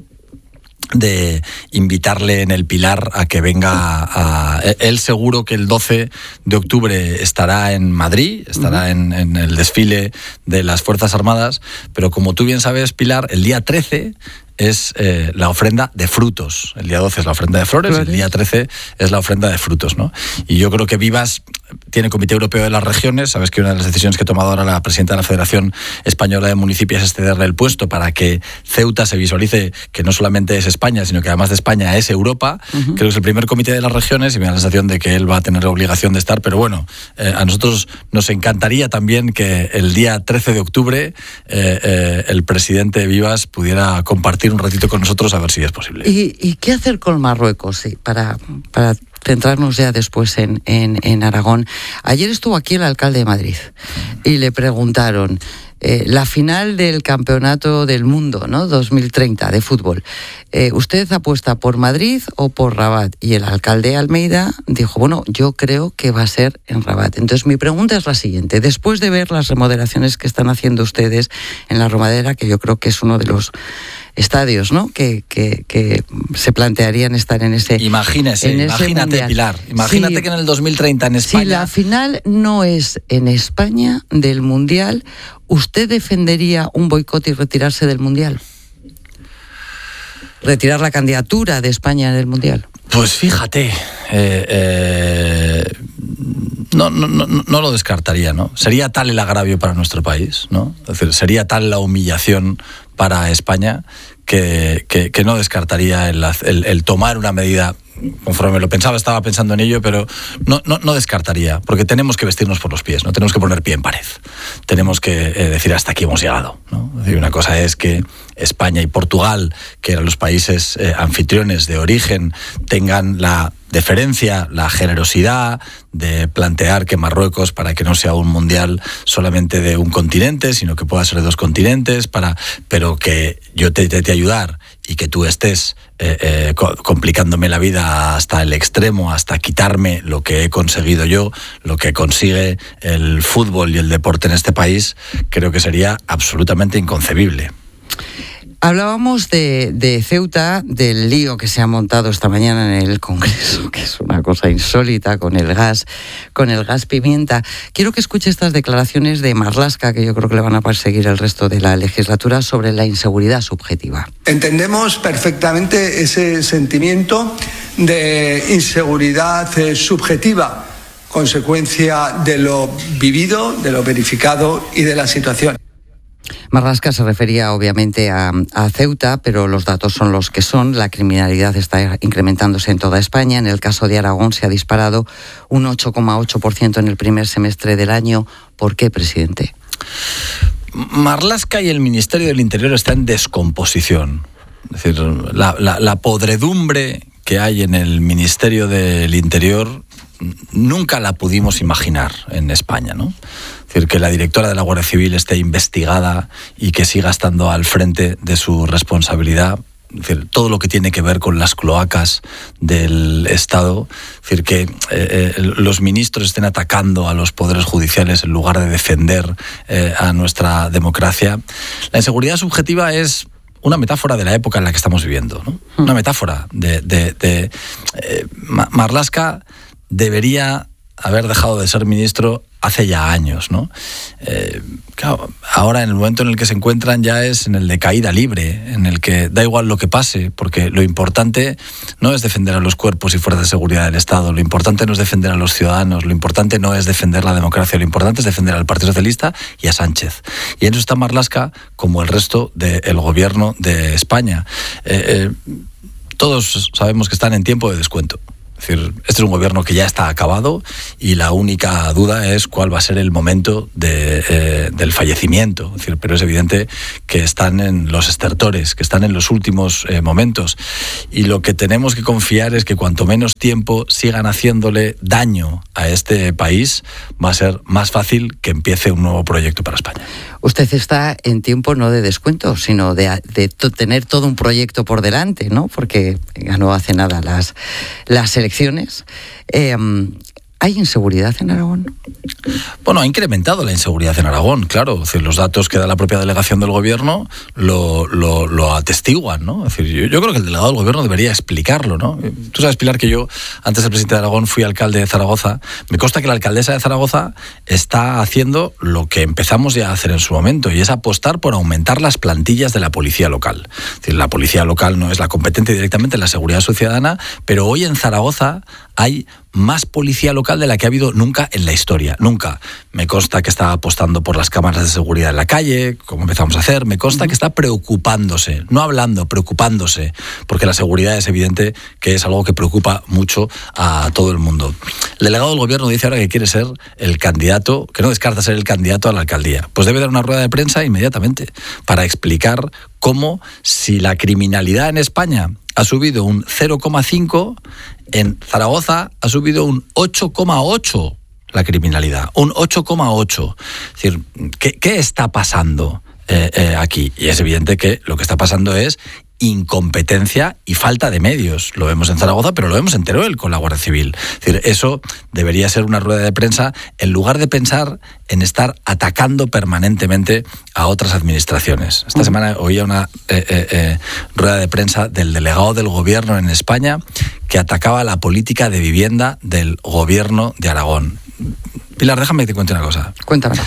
de invitarle en el Pilar a que venga a... a él seguro que el doce de octubre estará en Madrid, estará uh-huh. en, en el desfile de las Fuerzas Armadas, pero como tú bien sabes, Pilar, el día trece... es eh, la ofrenda de frutos. El día doce es la ofrenda de flores, flores, el día trece es la ofrenda de frutos, ¿no? Y yo creo que Vivas tiene Comité Europeo de las Regiones. Sabes que una de las decisiones que ha tomado ahora la presidenta de la Federación Española de Municipios es cederle el puesto para que Ceuta se visualice que no solamente es España, sino que además de España es Europa. Uh-huh. Creo que es el primer Comité de las Regiones y me da la sensación de que él va a tener la obligación de estar, pero bueno, eh, a nosotros nos encantaría también que el día trece de octubre eh, eh, el presidente Vivas pudiera compartir un ratito con nosotros a ver si es posible. ¿Y, y qué hacer con Marruecos? Sí, para, para centrarnos ya después en, en, en Aragón. Ayer estuvo aquí el alcalde de Madrid y le preguntaron eh, la final del Campeonato del Mundo, ¿no? dos mil treinta de fútbol. Eh, ¿Usted apuesta por Madrid o por Rabat? Y el alcalde Almeida dijo, bueno, yo creo que va a ser en Rabat. Entonces mi pregunta es la siguiente. Después de ver las remodelaciones que están haciendo ustedes en la Romadera, que yo creo que es uno de los estadios, ¿no? Que, que, que se plantearían estar en ese Imagínese, en imagínate, ese Pilar. Imagínate sí, que en el dos mil treinta en España... Si la final no es en España del Mundial, ¿usted defendería un boicot y retirarse del Mundial? ¿Retirar la candidatura de España en el Mundial? Pues fíjate, eh, eh, no, no, no, no lo descartaría, ¿no? Sería tal el agravio para nuestro país, ¿no? Es decir, sería tal la humillación para España que, que, que no descartaría el, el, el tomar una medida. Conforme lo pensaba, estaba pensando en ello, pero no, no, no descartaría, porque tenemos que vestirnos por los pies, no tenemos que poner pie en pared. Tenemos que eh, decir hasta aquí hemos llegado, ¿no? Es decir, una cosa es que España y Portugal, que eran los países eh, anfitriones de origen, tengan la deferencia, la generosidad de plantear que Marruecos, para que no sea un mundial solamente de un continente, sino que pueda ser de dos continentes, para, pero que yo te intente ayudar y que tú estés eh, eh, complicándome la vida hasta el extremo, hasta quitarme lo que he conseguido yo, lo que consigue el fútbol y el deporte en este país, creo que sería absolutamente inconcebible. Hablábamos de, de Ceuta, del lío que se ha montado esta mañana en el Congreso, que es una cosa insólita con el gas, con el gas pimienta. Quiero que escuche estas declaraciones de Marlaska, que yo creo que le van a perseguir el resto de la legislatura, sobre la inseguridad subjetiva. Entendemos perfectamente ese sentimiento de inseguridad eh, subjetiva, consecuencia de lo vivido, de lo verificado y de la situación. Marlaska se refería obviamente a, a Ceuta, pero los datos son los que son. La criminalidad está incrementándose en toda España. En el caso de Aragón se ha disparado un ocho coma ocho por ciento en el primer semestre del año. ¿Por qué, presidente? Marlaska y el Ministerio del Interior están en descomposición. Es decir, la, la, la podredumbre que hay en el Ministerio del Interior nunca la pudimos imaginar en España, ¿no? Es decir, que la directora de la Guardia Civil esté investigada y que siga estando al frente de su responsabilidad. Es decir, todo lo que tiene que ver con las cloacas del Estado, es decir, que eh, los ministros estén atacando a los poderes judiciales en lugar de defender eh, a nuestra democracia. La inseguridad subjetiva es una metáfora de la época en la que estamos viviendo, ¿no? Una metáfora de, de, de Eh, Marlaska debería haber dejado de ser ministro hace ya años, ¿no? Eh, claro, ahora en el momento en el que se encuentran ya es en el de caída libre, en el que da igual lo que pase, porque lo importante no es defender a los cuerpos y fuerzas de seguridad del Estado, lo importante no es defender a los ciudadanos, lo importante no es defender la democracia, lo importante es defender al Partido Socialista y a Sánchez. Y en eso está Marlaska como el resto del gobierno de España. Eh, eh, todos sabemos que están en tiempo de descuento. Es decir, este es un gobierno que ya está acabado y la única duda es cuál va a ser el momento de, eh, del fallecimiento. Es decir, pero es evidente que están en los estertores, que están en los últimos eh, momentos. Y lo que tenemos que confiar es que cuanto menos tiempo sigan haciéndole daño a este país, va a ser más fácil que empiece un nuevo proyecto para España. Usted está en tiempo no de descuento, sino de, de to- tener todo un proyecto por delante, ¿no? Porque ganó hace nada las, las elecciones. Eh, ¿Hay inseguridad en Aragón? Bueno, ha incrementado la inseguridad en Aragón, claro. Es decir, los datos que da la propia delegación del gobierno lo, lo, lo atestiguan, ¿no? Es decir, yo, yo creo que el delegado del gobierno debería explicarlo, ¿no? Tú sabes, Pilar, que yo, antes de presidente de Aragón, fui alcalde de Zaragoza. Me consta que la alcaldesa de Zaragoza está haciendo lo que empezamos ya a hacer en su momento, y es apostar por aumentar las plantillas de la policía local. Es decir, la policía local no es la competente directamente en la seguridad ciudadana, pero hoy en Zaragoza hay más policía local de la que ha habido nunca en la historia, nunca. Me consta que está apostando por las cámaras de seguridad en la calle, como empezamos a hacer. Me consta que está preocupándose, no hablando, preocupándose, porque la seguridad es evidente que es algo que preocupa mucho a todo el mundo. El delegado del gobierno dice ahora que quiere ser el candidato, que no descarta ser el candidato a la alcaldía. Pues debe dar una rueda de prensa inmediatamente para explicar cómo, si la criminalidad en España ha subido un cero coma cinco, en Zaragoza ha subido un ocho coma ocho la criminalidad, un ocho coma ocho. Es decir, ¿qué, qué está pasando eh, eh, aquí? Y es evidente que lo que está pasando es incompetencia y falta de medios. Lo vemos en Zaragoza, pero lo vemos en Teruel con la Guardia Civil. Es decir, eso debería ser una rueda de prensa en lugar de pensar en estar atacando permanentemente a otras administraciones. Esta semana oía una eh, eh, eh, rueda de prensa del delegado del gobierno en España que atacaba la política de vivienda del gobierno de Aragón. Pilar, déjame que te cuente una cosa. Cuéntamelo.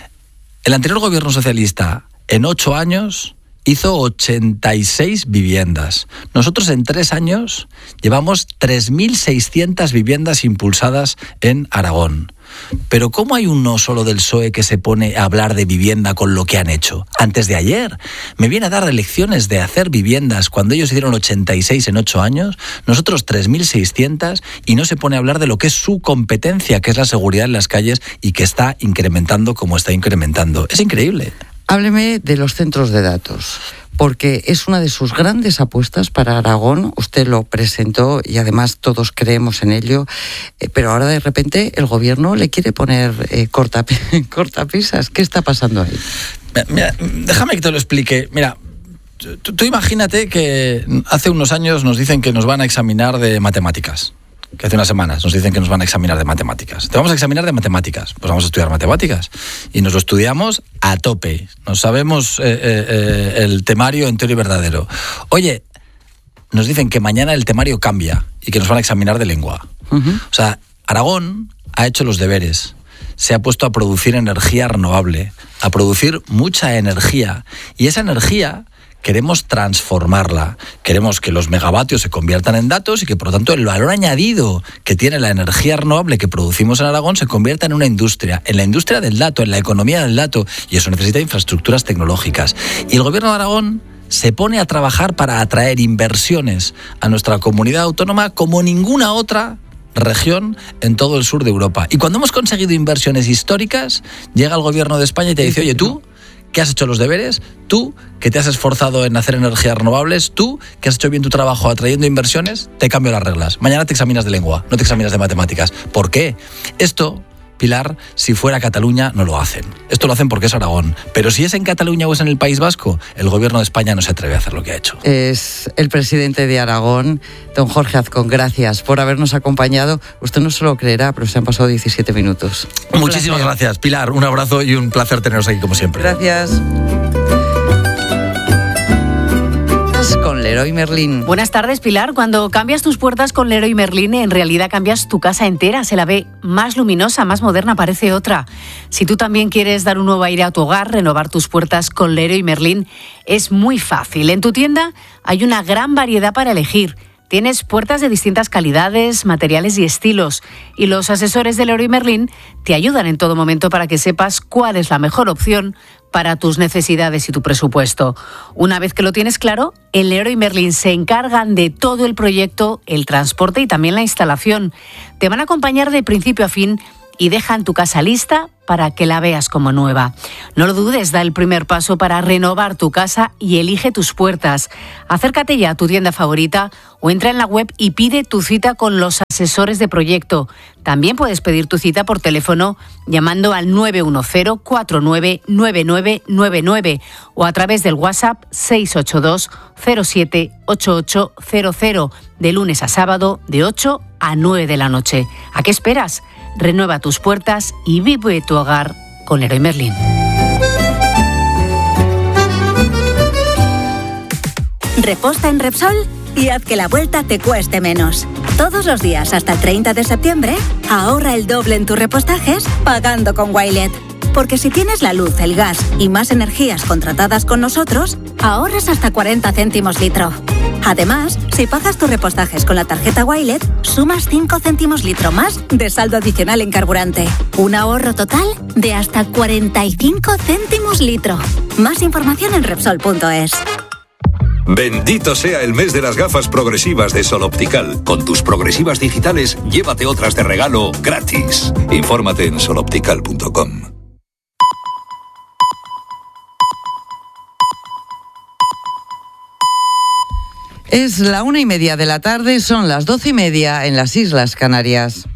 El anterior gobierno socialista, en ocho años, hizo ochenta y seis viviendas. Nosotros en tres años llevamos tres mil seiscientas viviendas impulsadas en Aragón. Pero ¿cómo hay uno solo del P S O E que se pone a hablar de vivienda con lo que han hecho? Antes de ayer me viene a dar lecciones de hacer viviendas cuando ellos hicieron ochenta y seis en ocho años, nosotros tres mil seiscientas, y no se pone a hablar de lo que es su competencia, que es la seguridad en las calles, y que está incrementando como está incrementando. Es increíble. Hábleme de los centros de datos, porque es una de sus grandes apuestas para Aragón. Usted lo presentó y además todos creemos en ello, eh, pero ahora de repente el gobierno le quiere poner eh, cortap cortapisas. ¿Qué está pasando ahí? Mira, déjame que te lo explique. Mira, tú, tú imagínate que hace unos años nos dicen que nos van a examinar de matemáticas. Que hace unas semanas nos dicen que nos van a examinar de matemáticas. Te vamos a examinar de matemáticas. Pues vamos a estudiar matemáticas. Y nos lo estudiamos a tope. Nos sabemos eh, eh, el temario entero y verdadero. Oye, nos dicen que mañana el temario cambia y que nos van a examinar de lengua. Uh-huh. O sea, Aragón ha hecho los deberes. Se ha puesto a producir energía renovable, a producir mucha energía. Y esa energía queremos transformarla, queremos que los megavatios se conviertan en datos y que por lo tanto el valor añadido que tiene la energía renovable que producimos en Aragón se convierta en una industria, en la industria del dato, en la economía del dato, y eso necesita infraestructuras tecnológicas. Y el gobierno de Aragón se pone a trabajar para atraer inversiones a nuestra comunidad autónoma como ninguna otra región en todo el sur de Europa. Y cuando hemos conseguido inversiones históricas, llega el gobierno de España y te dice, oye, tú, que has hecho los deberes, tú que te has esforzado en hacer energías renovables, tú que has hecho bien tu trabajo atrayendo inversiones, te cambio las reglas. Mañana te examinas de lengua, no te examinas de matemáticas. ¿Por qué? Esto, Pilar, si fuera Cataluña no lo hacen. Esto lo hacen porque es Aragón. Pero si es en Cataluña o es en el País Vasco, el gobierno de España no se atreve a hacer lo que ha hecho. Es el presidente de Aragón, don Jorge Azcón. Gracias por habernos acompañado. Usted no se lo creerá, pero se han pasado diecisiete minutos. Un Muchísimas placer. Gracias, Pilar. Un abrazo y un placer teneros aquí como siempre. Gracias. con Leroy Merlin. Buenas tardes, Pilar. Cuando cambias tus puertas con Leroy Merlin, en realidad cambias tu casa entera. Se la ve más luminosa, más moderna, parece otra. Si tú también quieres dar un nuevo aire a tu hogar, renovar tus puertas con Leroy Merlin, es muy fácil. En tu tienda hay una gran variedad para elegir. Tienes puertas de distintas calidades, materiales y estilos. Y los asesores de Leroy Merlin te ayudan en todo momento para que sepas cuál es la mejor opción para tus necesidades y tu presupuesto. Una vez que lo tienes claro, en Leroy Merlin se encargan de todo el proyecto, el transporte y también la instalación. Te van a acompañar de principio a fin y dejan tu casa lista para que la veas como nueva. No lo dudes, da el primer paso para renovar tu casa y elige tus puertas. Acércate ya a tu tienda favorita o entra en la web y pide tu cita con los asesores de proyecto. También puedes pedir tu cita por teléfono llamando al nueve uno cero, cuatro nueve nueve nueve nueve nueve o a través del WhatsApp seis ocho dos cero siete ocho ocho cero cero de lunes a sábado de ocho a nueve de la noche. ¿A qué esperas? Renueva tus puertas y vive tu hogar con Leroy Merlin. Reposta en Repsol y haz que la vuelta te cueste menos. Todos los días hasta el treinta de septiembre, ahorra el doble en tus repostajes pagando con Wilet. Porque si tienes la luz, el gas y más energías contratadas con nosotros, ahorras hasta cuarenta céntimos litro. Además, si pagas tus repostajes con la tarjeta Wilet, sumas cinco céntimos litro más de saldo adicional en carburante. Un ahorro total de hasta cuarenta y cinco céntimos litro. Más información en Repsol punto es. Bendito sea el mes de las gafas progresivas de Sol Optical. Con tus progresivas digitales, llévate otras de regalo gratis. Infórmate en sol optical punto com. Es la una y media de la tarde, son las doce y media en las Islas Canarias.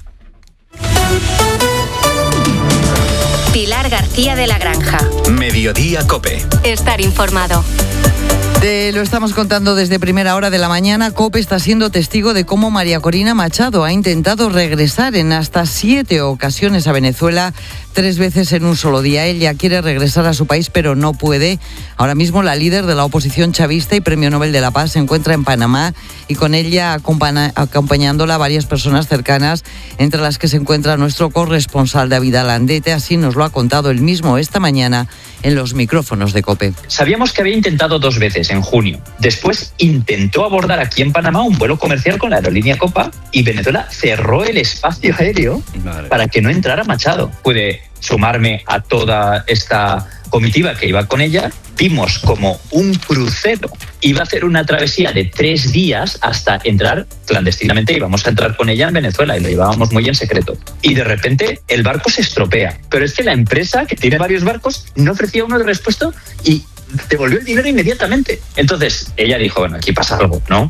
Pilar García de la Granja. Mediodía COPE. Estar informado. Te lo estamos contando desde primera hora de la mañana. COPE está siendo testigo de cómo María Corina Machado ha intentado regresar en hasta siete ocasiones a Venezuela, tres veces en un solo día. Ella quiere regresar a su país, pero no puede. Ahora mismo la líder de la oposición chavista y Premio Nobel de la Paz se encuentra en Panamá y con ella acompañándola varias personas cercanas, entre las que se encuentra nuestro corresponsal David Alandete. Así nos lo ha contado él mismo esta mañana en los micrófonos de COPE. Sabíamos que había intentado dos veces en junio. Después intentó abordar aquí en Panamá un vuelo comercial con la aerolínea Copa y Venezuela cerró el espacio aéreo Madre. para que no entrara Machado. Pude sumarme a toda esta comitiva que iba con ella. Vimos como un crucero iba a hacer una travesía de tres días hasta entrar clandestinamente. Íbamos a entrar con ella en Venezuela y lo llevábamos muy en secreto. Y de repente el barco se estropea. Pero es que la empresa, que tiene varios barcos, no ofrecía uno de repuesto y devolvió el dinero inmediatamente. Entonces ella dijo, bueno, aquí pasa algo, ¿no?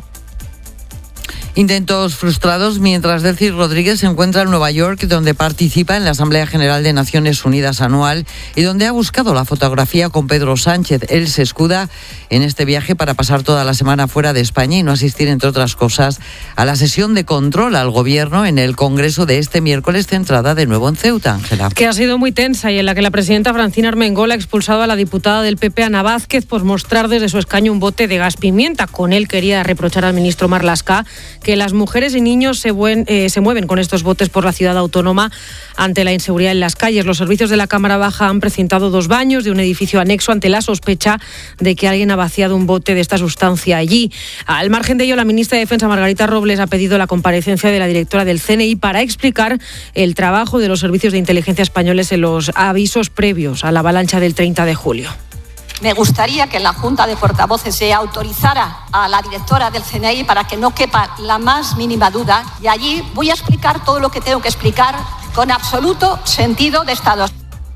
Intentos frustrados mientras Delcy Rodríguez se encuentra en Nueva York, donde participa en la Asamblea General de Naciones Unidas anual y donde ha buscado la fotografía con Pedro Sánchez. Él se escuda en este viaje para pasar toda la semana fuera de España y no asistir, entre otras cosas, a la sesión de control al Gobierno en el Congreso de este miércoles, centrada de nuevo en Ceuta, Ángela. Que ha sido muy tensa y en la que la presidenta Francina Armengol ha expulsado a la diputada del P P, Ana Vázquez, por mostrar desde su escaño un bote de gas pimienta. Con él quería reprochar al ministro Marlaska que las mujeres y niños se, buen, eh, se mueven con estos botes por la ciudad autónoma ante la inseguridad en las calles. Los servicios de la Cámara Baja han precintado dos baños de un edificio anexo ante la sospecha de que alguien ha vaciado un bote de esta sustancia allí. Al margen de ello, la ministra de Defensa, Margarita Robles, ha pedido la comparecencia de la directora del C N I para explicar el trabajo de los servicios de inteligencia españoles en los avisos previos a la avalancha del treinta de julio. Me gustaría que en la Junta de Portavoces se autorizara a la directora del C N I para que no quepa la más mínima duda y allí voy a explicar todo lo que tengo que explicar con absoluto sentido de Estado.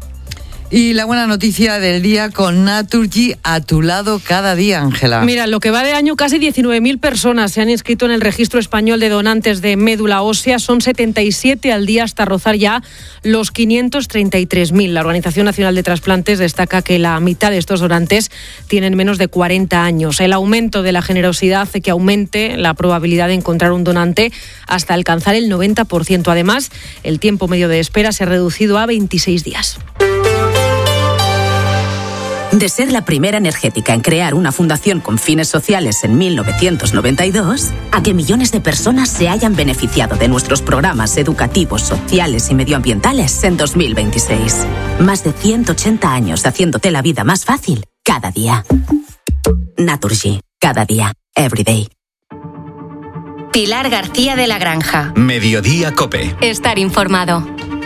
Y la buena noticia del día con Naturgy a tu lado cada día, Ángela. Mira, lo que va de año, casi diecinueve mil personas se han inscrito en el registro español de donantes de médula ósea. Son setenta y siete al día hasta rozar ya los quinientos treinta y tres mil. La Organización Nacional de Trasplantes destaca que la mitad de estos donantes tienen menos de cuarenta años. El aumento de la generosidad hace que aumente la probabilidad de encontrar un donante hasta alcanzar el noventa por ciento. Además, el tiempo medio de espera se ha reducido a veintiséis días. De ser la primera energética en crear una fundación con fines sociales en mil novecientos noventa y dos, a que millones de personas se hayan beneficiado de nuestros programas educativos, sociales y medioambientales en dos mil veintiséis. Más de ciento ochenta años haciéndote la vida más fácil cada día. Naturgy. Cada día. Everyday. Pilar García de la Granja. Mediodía COPE. Estar informado.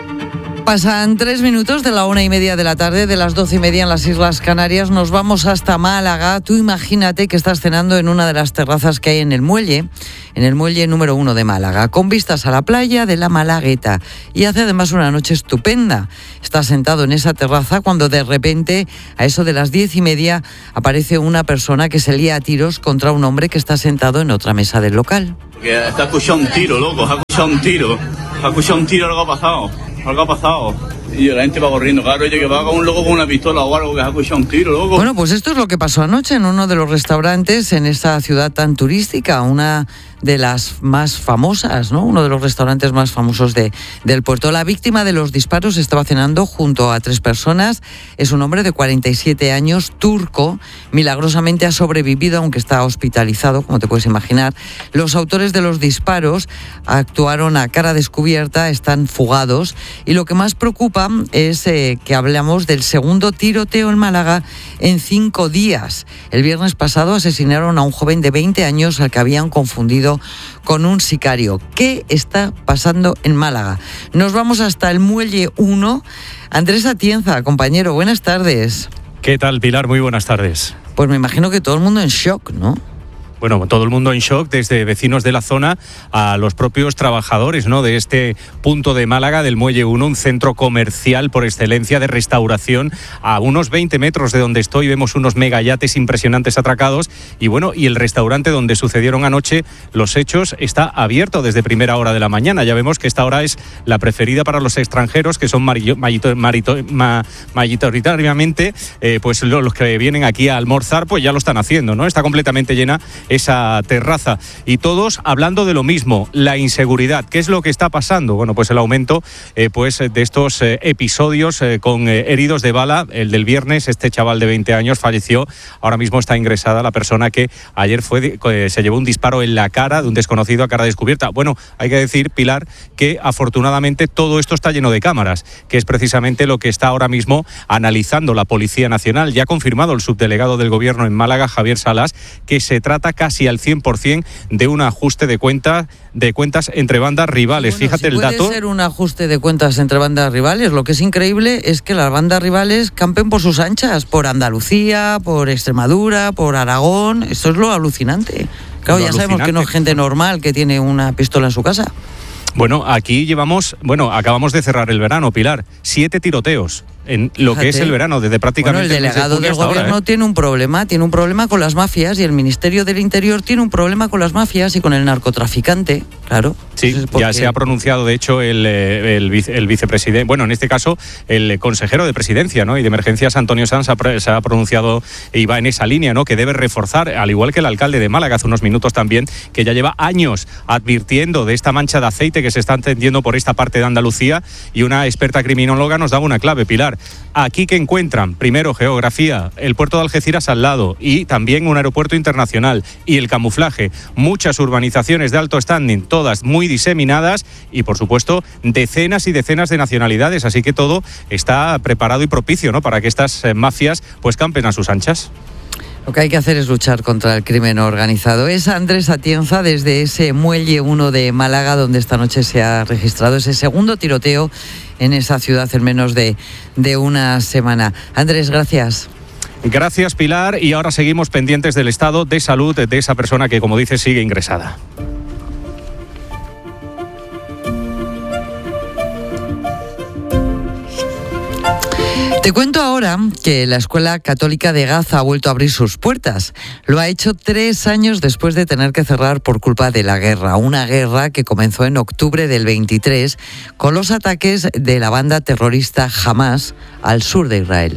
Pasan tres minutos de la una y media de la tarde, de las doce y media en las Islas Canarias. Nos vamos hasta Málaga. Tú imagínate que estás cenando en una de las terrazas que hay en el muelle, en el muelle número uno de Málaga, con vistas a la playa de la Malagueta. Y hace además una noche estupenda. Estás sentado en esa terraza cuando de repente, a eso de las diez y media, aparece una persona que se lía a tiros contra un hombre que está sentado en otra mesa del local. Que está escuchando un tiro, loco, ha escuchado un tiro. Ha escuchado un tiro, algo ha pasado. Algo ha pasado. Y la gente va corriendo, claro, oye, que va con un loco con una pistola o algo, que ha escuchado un tiro, loco. Bueno, pues esto es lo que pasó anoche en uno de los restaurantes en esa ciudad tan turística, una de las más famosas, ¿no? Uno de los restaurantes más famosos de, del puerto. La víctima de los disparos estaba cenando junto a tres personas. Es un hombre de cuarenta y siete años, turco. Milagrosamente ha sobrevivido, aunque está hospitalizado, como te puedes imaginar. Los autores de los disparos actuaron a cara descubierta, están fugados. Y lo que más preocupa es eh, que hablamos del segundo tiroteo en Málaga en cinco días. El viernes pasado asesinaron a un joven de veinte años al que habían confundido con un sicario. ¿Qué está pasando en Málaga? Nos vamos hasta el Muelle uno. Andrés Atienza, compañero, buenas tardes. ¿Qué tal, Pilar? Muy buenas tardes. Pues me imagino que todo el mundo en shock, ¿no? Bueno, todo el mundo en shock, desde vecinos de la zona a los propios trabajadores, ¿no?, de este punto de Málaga, del Muelle uno, un centro comercial por excelencia de restauración. A unos veinte metros de donde estoy vemos unos megayates impresionantes atracados y bueno, y el restaurante donde sucedieron anoche los hechos está abierto desde primera hora de la mañana. Ya vemos que esta hora es la preferida para los extranjeros, que son marillo, marito, marito, ma, mayoritariamente eh, pues los que vienen aquí a almorzar, pues ya lo están haciendo, ¿no? Está completamente llena esa terraza y todos hablando de lo mismo, la inseguridad. ¿Qué es lo que está pasando? Bueno, pues el aumento eh, pues de estos eh, episodios eh, con eh, heridos de bala. El del viernes, este chaval de veinte años falleció. Ahora mismo está ingresada la persona que ayer fue eh, se llevó un disparo en la cara de un desconocido a cara descubierta. Bueno, hay que decir, Pilar, que afortunadamente todo esto está lleno de cámaras, que es precisamente lo que está ahora mismo analizando la Policía Nacional. Ya ha confirmado el subdelegado del Gobierno en Málaga, Javier Salas, que se trata casi al cien por ciento de un ajuste de cuentas de cuentas entre bandas rivales. Bueno, fíjate si el puede dato. Puede ser un ajuste de cuentas entre bandas rivales. Lo que es increíble es que las bandas rivales campen por sus anchas, por Andalucía, por Extremadura, por Aragón. Esto es lo alucinante. Claro, lo ya alucinante. Sabemos que no es gente normal que tiene una pistola en su casa. Bueno, aquí llevamos, bueno, acabamos de cerrar el verano, Pilar, siete tiroteos en lo Fíjate. que es el verano, desde prácticamente... Bueno, el delegado del gobierno ahora, ¿eh? tiene un problema, tiene un problema con las mafias y el Ministerio del Interior tiene un problema con las mafias y con el narcotraficante, claro. Sí, Entonces, ya se ha pronunciado, de hecho, el, el, vice, el vicepresidente, bueno, en este caso, el consejero de Presidencia, ¿no?, y de Emergencias, Antonio Sanz, se ha pronunciado y va en esa línea, ¿no?, que debe reforzar, al igual que el alcalde de Málaga hace unos minutos también, que ya lleva años advirtiendo de esta mancha de aceite que se está entendiendo por esta parte de Andalucía, y una experta criminóloga nos daba una clave, Pilar. Aquí que encuentran, primero, geografía, el puerto de Algeciras al lado y también un aeropuerto internacional, y el camuflaje, muchas urbanizaciones de alto standing, todas muy diseminadas, y por supuesto decenas y decenas de nacionalidades, así que todo está preparado y propicio, ¿no?, para que estas eh, mafias pues campen a sus anchas. Lo que hay que hacer es luchar contra el crimen organizado. Es Andrés Atienza desde ese Muelle uno de Málaga, donde esta noche se ha registrado ese segundo tiroteo en esa ciudad en menos de, de una semana. Andrés, gracias. Gracias, Pilar, y ahora seguimos pendientes del estado de salud de esa persona que, como dice, sigue ingresada. Te cuento ahora que la Escuela Católica de Gaza ha vuelto a abrir sus puertas. Lo ha hecho tres años después de tener que cerrar por culpa de la guerra. Una guerra que comenzó en octubre del veintitrés con los ataques de la banda terrorista Hamas al sur de Israel.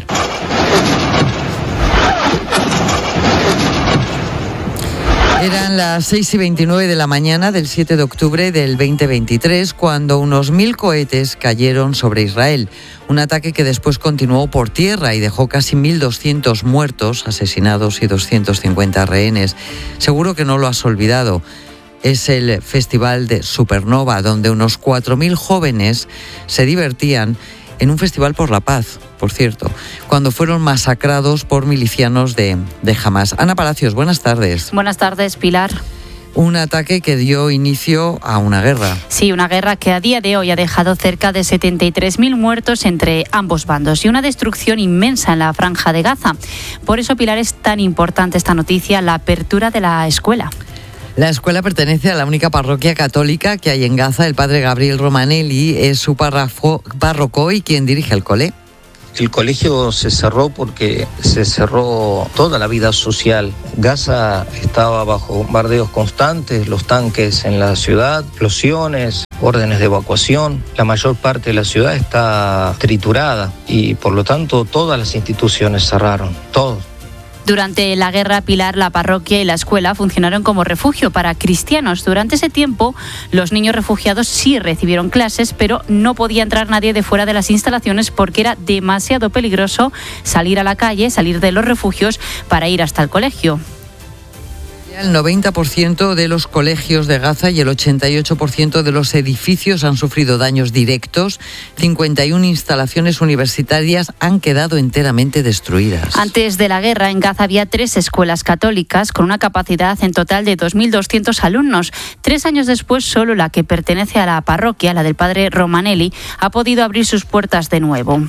Eran las seis y veintinueve de la mañana del siete de octubre del veinte veintitrés cuando unos mil cohetes cayeron sobre Israel. Un ataque que después continuó por tierra y dejó casi mil doscientos muertos, asesinados y doscientos cincuenta rehenes. Seguro que no lo has olvidado. Es el Festival de Supernova, donde unos cuatro mil jóvenes se divertían en un festival por la paz, por cierto, cuando fueron masacrados por milicianos de, de Hamas. Ana Palacios, buenas tardes. Buenas tardes, Pilar. Un ataque que dio inicio a una guerra. Sí, una guerra que a día de hoy ha dejado cerca de setenta y tres mil muertos entre ambos bandos y una destrucción inmensa en la Franja de Gaza. Por eso, Pilar, es tan importante esta noticia, la apertura de la escuela. La escuela pertenece a la única parroquia católica que hay en Gaza. El padre Gabriel Romanelli es su párrafo, párroco y quien dirige el cole. El colegio se cerró porque se cerró toda la vida social. Gaza estaba bajo bombardeos constantes, los tanques en la ciudad, explosiones, órdenes de evacuación. La mayor parte de la ciudad está triturada y por lo tanto todas las instituciones cerraron, todos. Durante la guerra, Pilar, la parroquia y la escuela funcionaron como refugio para cristianos. Durante ese tiempo, los niños refugiados sí recibieron clases, pero no podía entrar nadie de fuera de las instalaciones porque era demasiado peligroso salir a la calle, salir de los refugios para ir hasta el colegio. El noventa por ciento de los colegios de Gaza y el ochenta y ocho por ciento de los edificios han sufrido daños directos. cincuenta y una instalaciones universitarias han quedado enteramente destruidas. Antes de la guerra, en Gaza había tres escuelas católicas con una capacidad en total de dos mil doscientos alumnos. Tres años después, solo la que pertenece a la parroquia, la del padre Romanelli, ha podido abrir sus puertas de nuevo.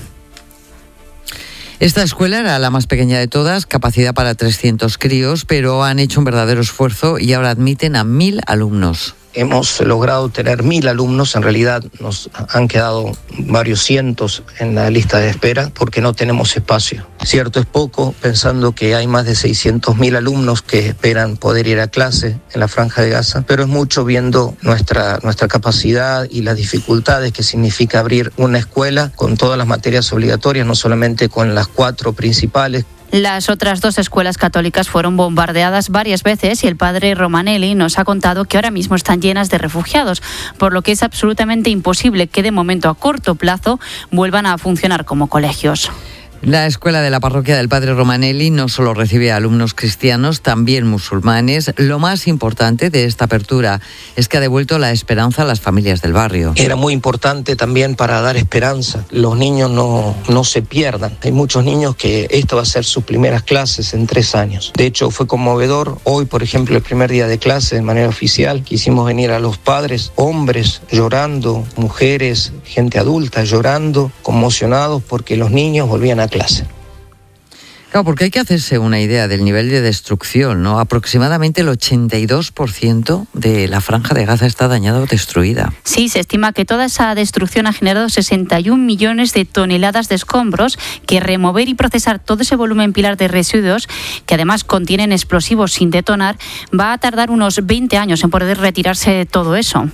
Esta escuela era la más pequeña de todas, capacidad para trescientos críos, pero han hecho un verdadero esfuerzo y ahora admiten a mil alumnos. Hemos logrado tener mil alumnos, en realidad nos han quedado varios cientos en la lista de espera porque no tenemos espacio. Cierto es poco, pensando que hay más de seiscientos mil alumnos que esperan poder ir a clase en la Franja de Gaza, pero es mucho viendo nuestra, nuestra capacidad y las dificultades que significa abrir una escuela con todas las materias obligatorias, no solamente con las cuatro principales. Las otras dos escuelas católicas fueron bombardeadas varias veces y el padre Romanelli nos ha contado que ahora mismo están llenas de refugiados, por lo que es absolutamente imposible que de momento a corto plazo vuelvan a funcionar como colegios. La escuela de la parroquia del padre Romanelli no solo recibe a alumnos cristianos, también musulmanes. Lo más importante de esta apertura es que ha devuelto la esperanza a las familias del barrio. Era muy importante también para dar esperanza. Los niños no, no se pierdan. Hay muchos niños que esta va a ser sus primeras clases en tres años. De hecho, fue conmovedor. Hoy, por ejemplo, el primer día de clase de manera oficial, quisimos venir a los padres, hombres llorando, mujeres, gente adulta llorando, conmocionados porque los niños volvían a clase. Claro, porque hay que hacerse una idea del nivel de destrucción, ¿no? Aproximadamente el ochenta y dos por ciento de la Franja de Gaza está dañada o destruida. Sí, se estima que toda esa destrucción ha generado sesenta y un millones de toneladas de escombros, que remover y procesar todo ese volumen pilar de residuos, que además contienen explosivos sin detonar, va a tardar unos veinte años en poder retirarse todo eso.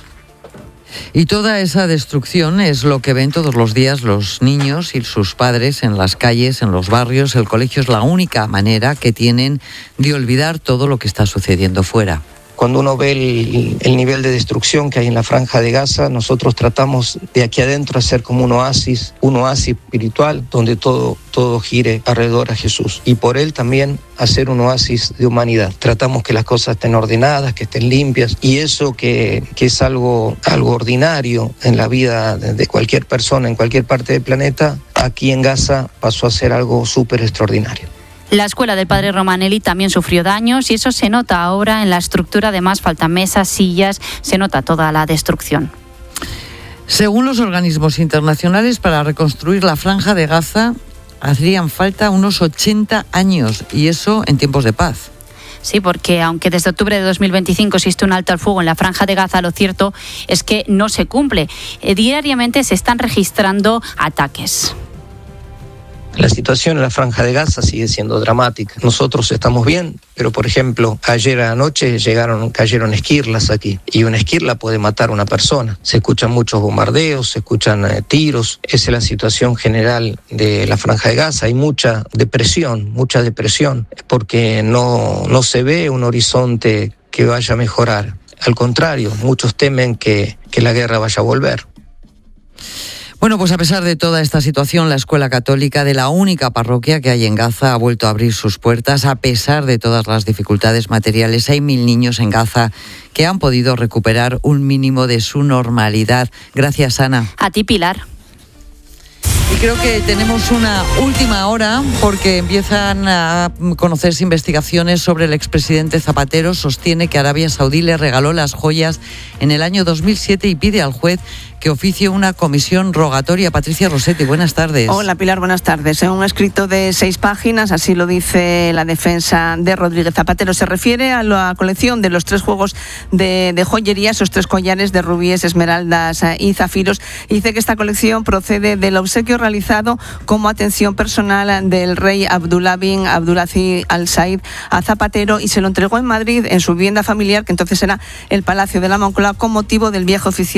Y toda esa destrucción es lo que ven todos los días los niños y sus padres en las calles, en los barrios. El colegio es la única manera que tienen de olvidar todo lo que está sucediendo fuera. Cuando uno ve el, el nivel de destrucción que hay en la Franja de Gaza, nosotros tratamos de aquí adentro hacer como un oasis, un oasis espiritual, donde todo, todo gire alrededor a Jesús. Y por él también hacer un oasis de humanidad. Tratamos que las cosas estén ordenadas, que estén limpias, y eso que, que es algo, algo ordinario en la vida de, de cualquier persona, en cualquier parte del planeta, aquí en Gaza pasó a ser algo súper extraordinario. La escuela del padre Romanelli también sufrió daños y eso se nota ahora en la estructura. Además, faltan mesas, sillas, se nota toda la destrucción. Según los organismos internacionales, para reconstruir la Franja de Gaza harían falta unos ochenta años, y eso en tiempos de paz. Sí, porque aunque desde octubre de dos mil veinticinco existe un alto al fuego en la Franja de Gaza, lo cierto es que no se cumple. Eh, diariamente se están registrando ataques. La situación en la Franja de Gaza sigue siendo dramática. Nosotros estamos bien, pero por ejemplo, ayer anoche llegaron, cayeron esquirlas aquí, y una esquirla puede matar a una persona. Se escuchan muchos bombardeos, se escuchan eh, tiros. Esa es la situación general de la Franja de Gaza. Hay mucha depresión, mucha depresión, porque no, no se ve un horizonte que vaya a mejorar. Al contrario, muchos temen que, que la guerra vaya a volver. Bueno, pues a pesar de toda esta situación, la escuela católica de la única parroquia que hay en Gaza ha vuelto a abrir sus puertas. A pesar de todas las dificultades materiales, hay mil niños en Gaza que han podido recuperar un mínimo de su normalidad. Gracias, Ana. A ti, Pilar. Y creo que tenemos una última hora porque empiezan a conocerse investigaciones sobre el expresidente Zapatero. Sostiene que Arabia Saudí le regaló las joyas en el año dos mil siete y pide al juez que oficie una comisión rogatoria. Patricia Rossetti, buenas tardes. Hola, Pilar, buenas tardes. En un escrito de seis páginas, así lo dice la defensa de Rodríguez Zapatero, se refiere a la colección de los tres juegos de, de joyería, esos tres collares de rubíes, esmeraldas y zafiros. Y dice que esta colección procede del obsequio realizado como atención personal del rey Abdullah bin Abdulaziz Al Said a Zapatero, y se lo entregó en Madrid en su vivienda familiar, que entonces era el Palacio de la Moncloa, con motivo del viaje oficial